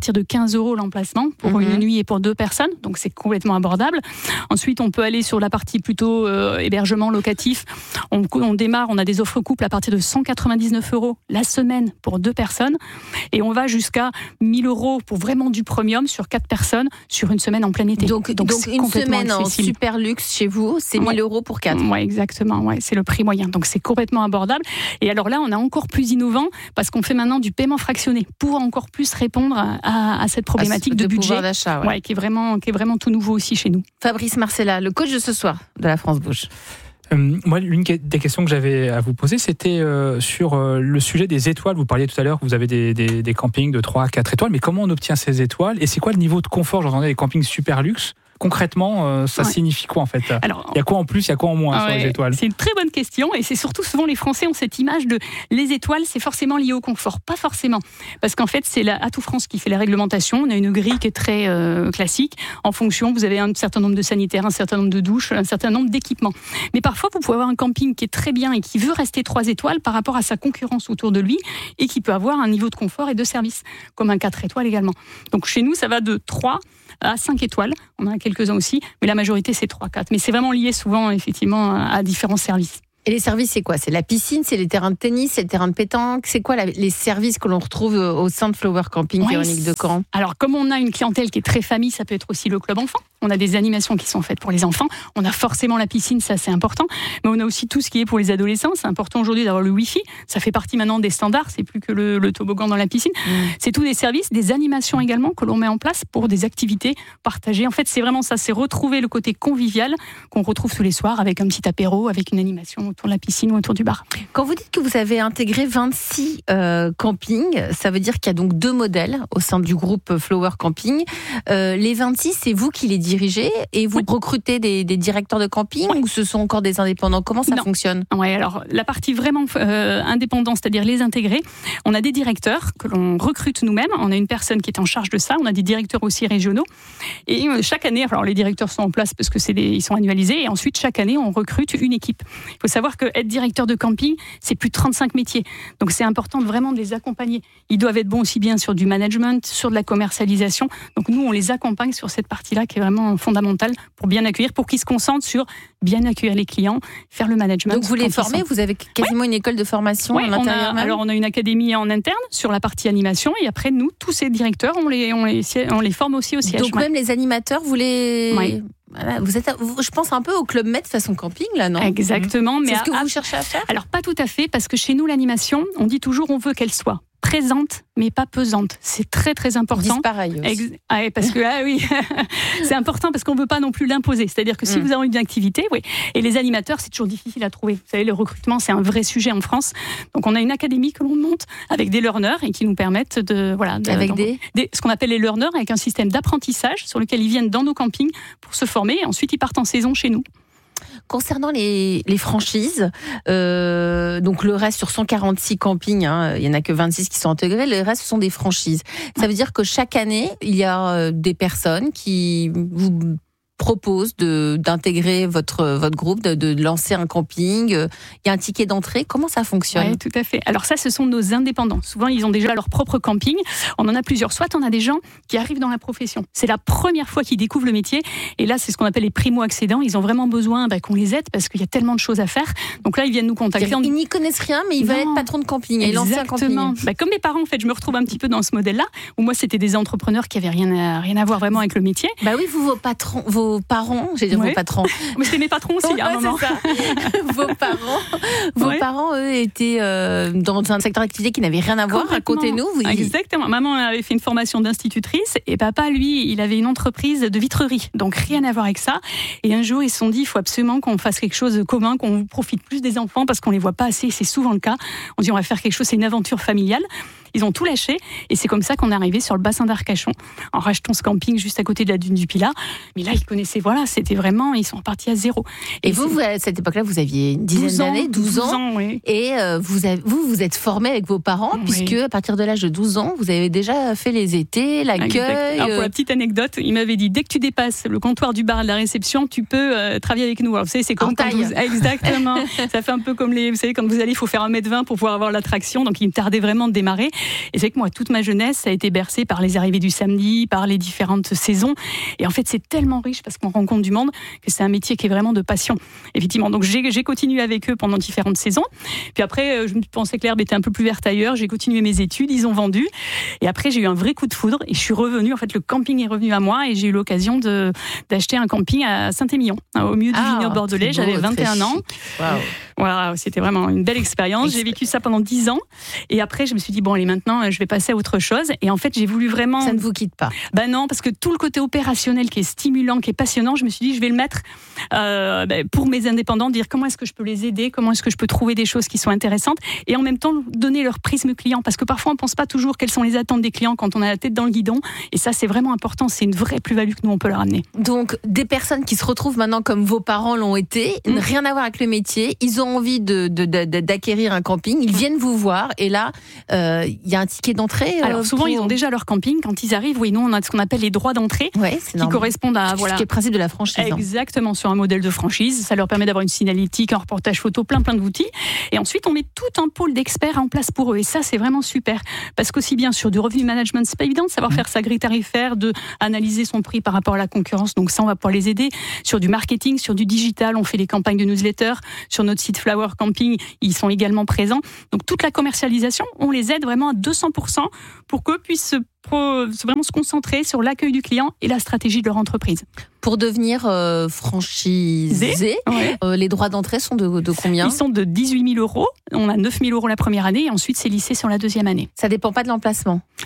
partir de quinze euros l'emplacement pour mmh. une nuit et pour deux personnes, donc c'est complètement abordable. Ensuite, on peut aller sur la partie plutôt euh, hébergement locatif. On, on démarre, on a des offres couples à partir de cent quatre-vingt-dix-neuf euros la semaine pour deux personnes, et on va jusqu'à mille euros pour vraiment du premium sur quatre personnes sur une semaine en plein été. Donc, donc, donc une semaine accessible. En super luxe chez vous, c'est mille euros pour quatre. Oui, exactement. Ouais, c'est le prix moyen. Donc c'est complètement abordable. Et alors là, on a encore plus innovant parce qu'on fait maintenant du paiement fractionné pour encore plus répondre à, à cette problématique à de, de budget, d'achat, ouais. Ouais, qui est vraiment, qui est vraiment tout nouveau aussi chez nous. Fabrice Marcella, le coach de ce soir de la France Bouche. Euh, moi, l'une des questions que j'avais à vous poser, c'était euh, sur euh, le sujet des étoiles. Vous parliez tout à l'heure que vous avez des, des, des campings de trois à quatre étoiles, mais comment on obtient ces étoiles et c'est quoi le niveau de confort? J'entendais les campings super luxe. Concrètement, euh, ça ouais. signifie quoi en fait? Alors, il y a quoi en plus, il y a quoi en moins ouais, sur les étoiles? C'est une très bonne question et c'est surtout souvent les Français ont cette image de les étoiles, c'est forcément lié au confort. Pas forcément, parce qu'en fait c'est la Atout France qui fait la réglementation. On a une grille qui est très euh, classique. En fonction, vous avez un certain nombre de sanitaires, un certain nombre de douches, un certain nombre d'équipements. Mais parfois, vous pouvez avoir un camping qui est très bien et qui veut rester trois étoiles par rapport à sa concurrence autour de lui et qui peut avoir un niveau de confort et de service, comme un quatre étoiles également. Donc chez nous, ça va de trois à cinq étoiles. On en a quelques-uns aussi, mais la majorité, c'est trois quatre. Mais c'est vraiment lié souvent, effectivement, à différents services. Et les services, c'est quoi? C'est la piscine, c'est les terrains de tennis, c'est le terrain de pétanque. C'est quoi la, les services que l'on retrouve au sein de Flower Camping, ouais, Véronique Decamp? Alors, comme on a une clientèle qui est très famille, ça peut être aussi le club enfant. On a des animations qui sont faites pour les enfants. On a forcément la piscine, ça c'est important. Mais on a aussi tout ce qui est pour les adolescents. C'est important aujourd'hui d'avoir le Wi-Fi. Ça fait partie maintenant des standards. C'est plus que le, le toboggan dans la piscine. Mmh. C'est tous des services, des animations également que l'on met en place pour des activités partagées. En fait, c'est vraiment ça. C'est retrouver le côté convivial qu'on retrouve tous les soirs avec un petit apéro, avec une animation autour de la piscine ou autour du bar. Quand vous dites que vous avez intégré vingt-six euh, campings, ça veut dire qu'il y a donc deux modèles au sein du groupe Flower Camping. Euh, les vingt-six, c'est vous qui les dirigez et vous oui. recrutez des, des directeurs de camping oui. ou ce sont encore des indépendants? Comment ça non. fonctionne? Ouais, alors la partie vraiment euh, indépendante, c'est-à-dire les intégrés, on a des directeurs que l'on recrute nous-mêmes. On a une personne qui est en charge de ça. On a des directeurs aussi régionaux. Et euh, chaque année, alors les directeurs sont en place parce que c'est des, ils sont annualisés. Et ensuite, chaque année, on recrute une équipe. Il faut savoir que être directeur de camping, c'est plus de trente-cinq métiers. Donc c'est important de vraiment de les accompagner. Ils doivent être bons aussi bien sur du management, sur de la commercialisation. Donc nous, on les accompagne sur cette partie-là qui est vraiment fondamentale pour bien accueillir, pour qu'ils se concentrent sur bien accueillir les clients, faire le management. Donc vous les formez, sont... vous avez quasiment ouais. une école de formation ouais, à l'intérieur on a, Alors on a une académie en interne sur la partie animation et après nous, tous ces directeurs, on les, on les, on les forme aussi au siège. Donc ouais. même les animateurs, vous les... Ouais. Vous êtes, je pense un peu au Club Med façon camping là, non? Exactement. Mais c'est à, ce que vous cherchez à faire? Alors pas tout à fait, parce que chez nous l'animation, on dit toujours on veut qu'elle soit présente mais pas pesante. C'est très très important. Pareil aussi. Ex- ah, parce que ah oui, c'est important parce qu'on veut pas non plus l'imposer. C'est-à-dire que si mm. vous avez une activité, oui. Et les animateurs, c'est toujours difficile à trouver. Vous savez, le recrutement, c'est un vrai sujet en France. Donc on a une académie que l'on monte avec des learners et qui nous permettent de voilà, de, avec des... des ce qu'on appelle les learners, avec un système d'apprentissage sur lequel ils viennent dans nos campings pour se former et ensuite ils partent en saison chez nous. Concernant les, les franchises, euh, donc le reste sur cent quarante-six campings, hein, il n'y en a que vingt-six qui sont intégrés, le reste sont des franchises. Ça veut dire que chaque année, il y a des personnes qui vous propose de, d'intégrer votre, votre groupe, de, de lancer un camping. Il y a un ticket d'entrée. Comment ça fonctionne? Oui, tout à fait. Alors ça, ce sont nos indépendants. Souvent, ils ont déjà leur propre camping. On en a plusieurs. Soit on a des gens qui arrivent dans la profession. C'est la première fois qu'ils découvrent le métier. Et là, c'est ce qu'on appelle les primo-accédants. Ils ont vraiment besoin bah, qu'on les aide parce qu'il y a tellement de choses à faire. Donc là, ils viennent nous contacter. Ils n'y connaissent rien, mais ils non. veulent être patron de camping et lancer un camping. Bah, comme mes parents, en fait, je me retrouve un petit peu dans ce modèle-là, où moi, c'était des entrepreneurs qui avaient rien à, rien à voir vraiment avec le métier. Bah oui, vous, vos patrons, vos Vos parents, j'ai dit ouais. vos patrons. Mais c'était mes patrons aussi, ouais, à un moment. Ça. vos parents, vos ouais. parents, eux, étaient euh, dans un secteur d'activité qui n'avait rien à voir. Racontez-nous. Vous... Exactement. Maman avait fait une formation d'institutrice et papa, lui, il avait une entreprise de vitrerie. Donc rien à voir avec ça. Et un jour, ils se sont dit, il faut absolument qu'on fasse quelque chose de commun, qu'on profite plus des enfants parce qu'on les voit pas assez. C'est souvent le cas. On dit, on va faire quelque chose. C'est une aventure familiale. Ils ont tout lâché et c'est comme ça qu'on est arrivé sur le bassin d'Arcachon en rachetant ce camping juste à côté de la dune du Pilat. Mais là, ils connaissaient, voilà, c'était vraiment, ils sont partis à zéro. Et, et vous, vous, à cette époque-là, vous aviez une dizaine d'années, douze ans, douze ans oui. Et euh, vous, avez, vous vous êtes formé avec vos parents, oui. puisque à partir de l'âge de douze ans, vous avez déjà fait les étés, l'accueil. Alors, pour la petite anecdote, il m'avait dit, dès que tu dépasses le comptoir du bar à la réception, tu peux euh, travailler avec nous. Alors, vous savez, c'est comme quand vous... Exactement. Ça fait un peu comme les, vous savez, quand vous allez, il faut faire un mètre vingt pour pouvoir avoir l'attraction. Donc, il me tardait vraiment de démarrer. Et c'est que moi, toute ma jeunesse, ça a été bercé par les arrivées du samedi, par les différentes saisons. Et en fait, c'est tellement riche parce qu'on rencontre du monde que c'est un métier qui est vraiment de passion. Effectivement. Donc, j'ai, j'ai continué avec eux pendant différentes saisons. Puis après, je me pensais que l'herbe était un peu plus verte ailleurs. J'ai continué mes études, ils ont vendu. Et après, j'ai eu un vrai coup de foudre et je suis revenue. En fait, le camping est revenu à moi et j'ai eu l'occasion de, d'acheter un camping à Saint-Émilion, au milieu du Ah, vignoble bordelais. beau, J'avais vingt et un très ans. Wow. Voilà, c'était vraiment une belle expérience. J'ai vécu ça pendant dix ans. Et après, je me suis dit, bon, allez, maintenant, je vais passer à autre chose. Et en fait, j'ai voulu vraiment... Ça ne vous quitte pas? Ben non, parce que tout le côté opérationnel qui est stimulant, qui est passionnant, je me suis dit, je vais le mettre euh, ben, pour mes indépendants, dire comment est-ce que je peux les aider, comment est-ce que je peux trouver des choses qui sont intéressantes et en même temps donner leur prisme client. Parce que parfois, on ne pense pas toujours quelles sont les attentes des clients quand on a la tête dans le guidon. Et ça, c'est vraiment important. C'est une vraie plus-value que nous, on peut leur amener. Donc, des personnes qui se retrouvent maintenant comme vos parents l'ont été, mmh. rien à voir avec le métier, ils ont envie de, de, de, de, d'acquérir un camping, ils viennent vous voir et là, il euh, y a un ticket d'entrée. Euh, Alors souvent, pour... ils ont déjà leur camping. Quand ils arrivent, oui, nous, on a ce qu'on appelle les droits d'entrée ouais, qui normal. correspondent à... Voilà. Ce qui est le principe de la franchise. Exactement, sur un modèle de franchise. Ça leur permet d'avoir une signalétique, un reportage photo, plein plein d'outils. Et ensuite, on met tout un pôle d'experts en place pour eux. Et ça, c'est vraiment super. Parce qu'aussi bien sur du revenu management, c'est pas évident de savoir mmh. faire sa grille tarifaire, de analyser son prix par rapport à la concurrence. Donc ça, on va pouvoir les aider. Sur du marketing, sur du digital, on fait des campagnes de newsletter. Sur notre site Flower Camping, ils sont également présents. Donc toute la commercialisation, on les aide vraiment à deux cents pour cent pour qu'eux puissent se Pro, vraiment se concentrer sur l'accueil du client et la stratégie de leur entreprise. Pour devenir euh, franchisé, ouais. euh, les droits d'entrée sont de, de combien? Ils sont de dix-huit mille euros. On a neuf mille euros la première année et ensuite c'est lissé sur la deuxième année. Ça dépend pas de l'emplacement?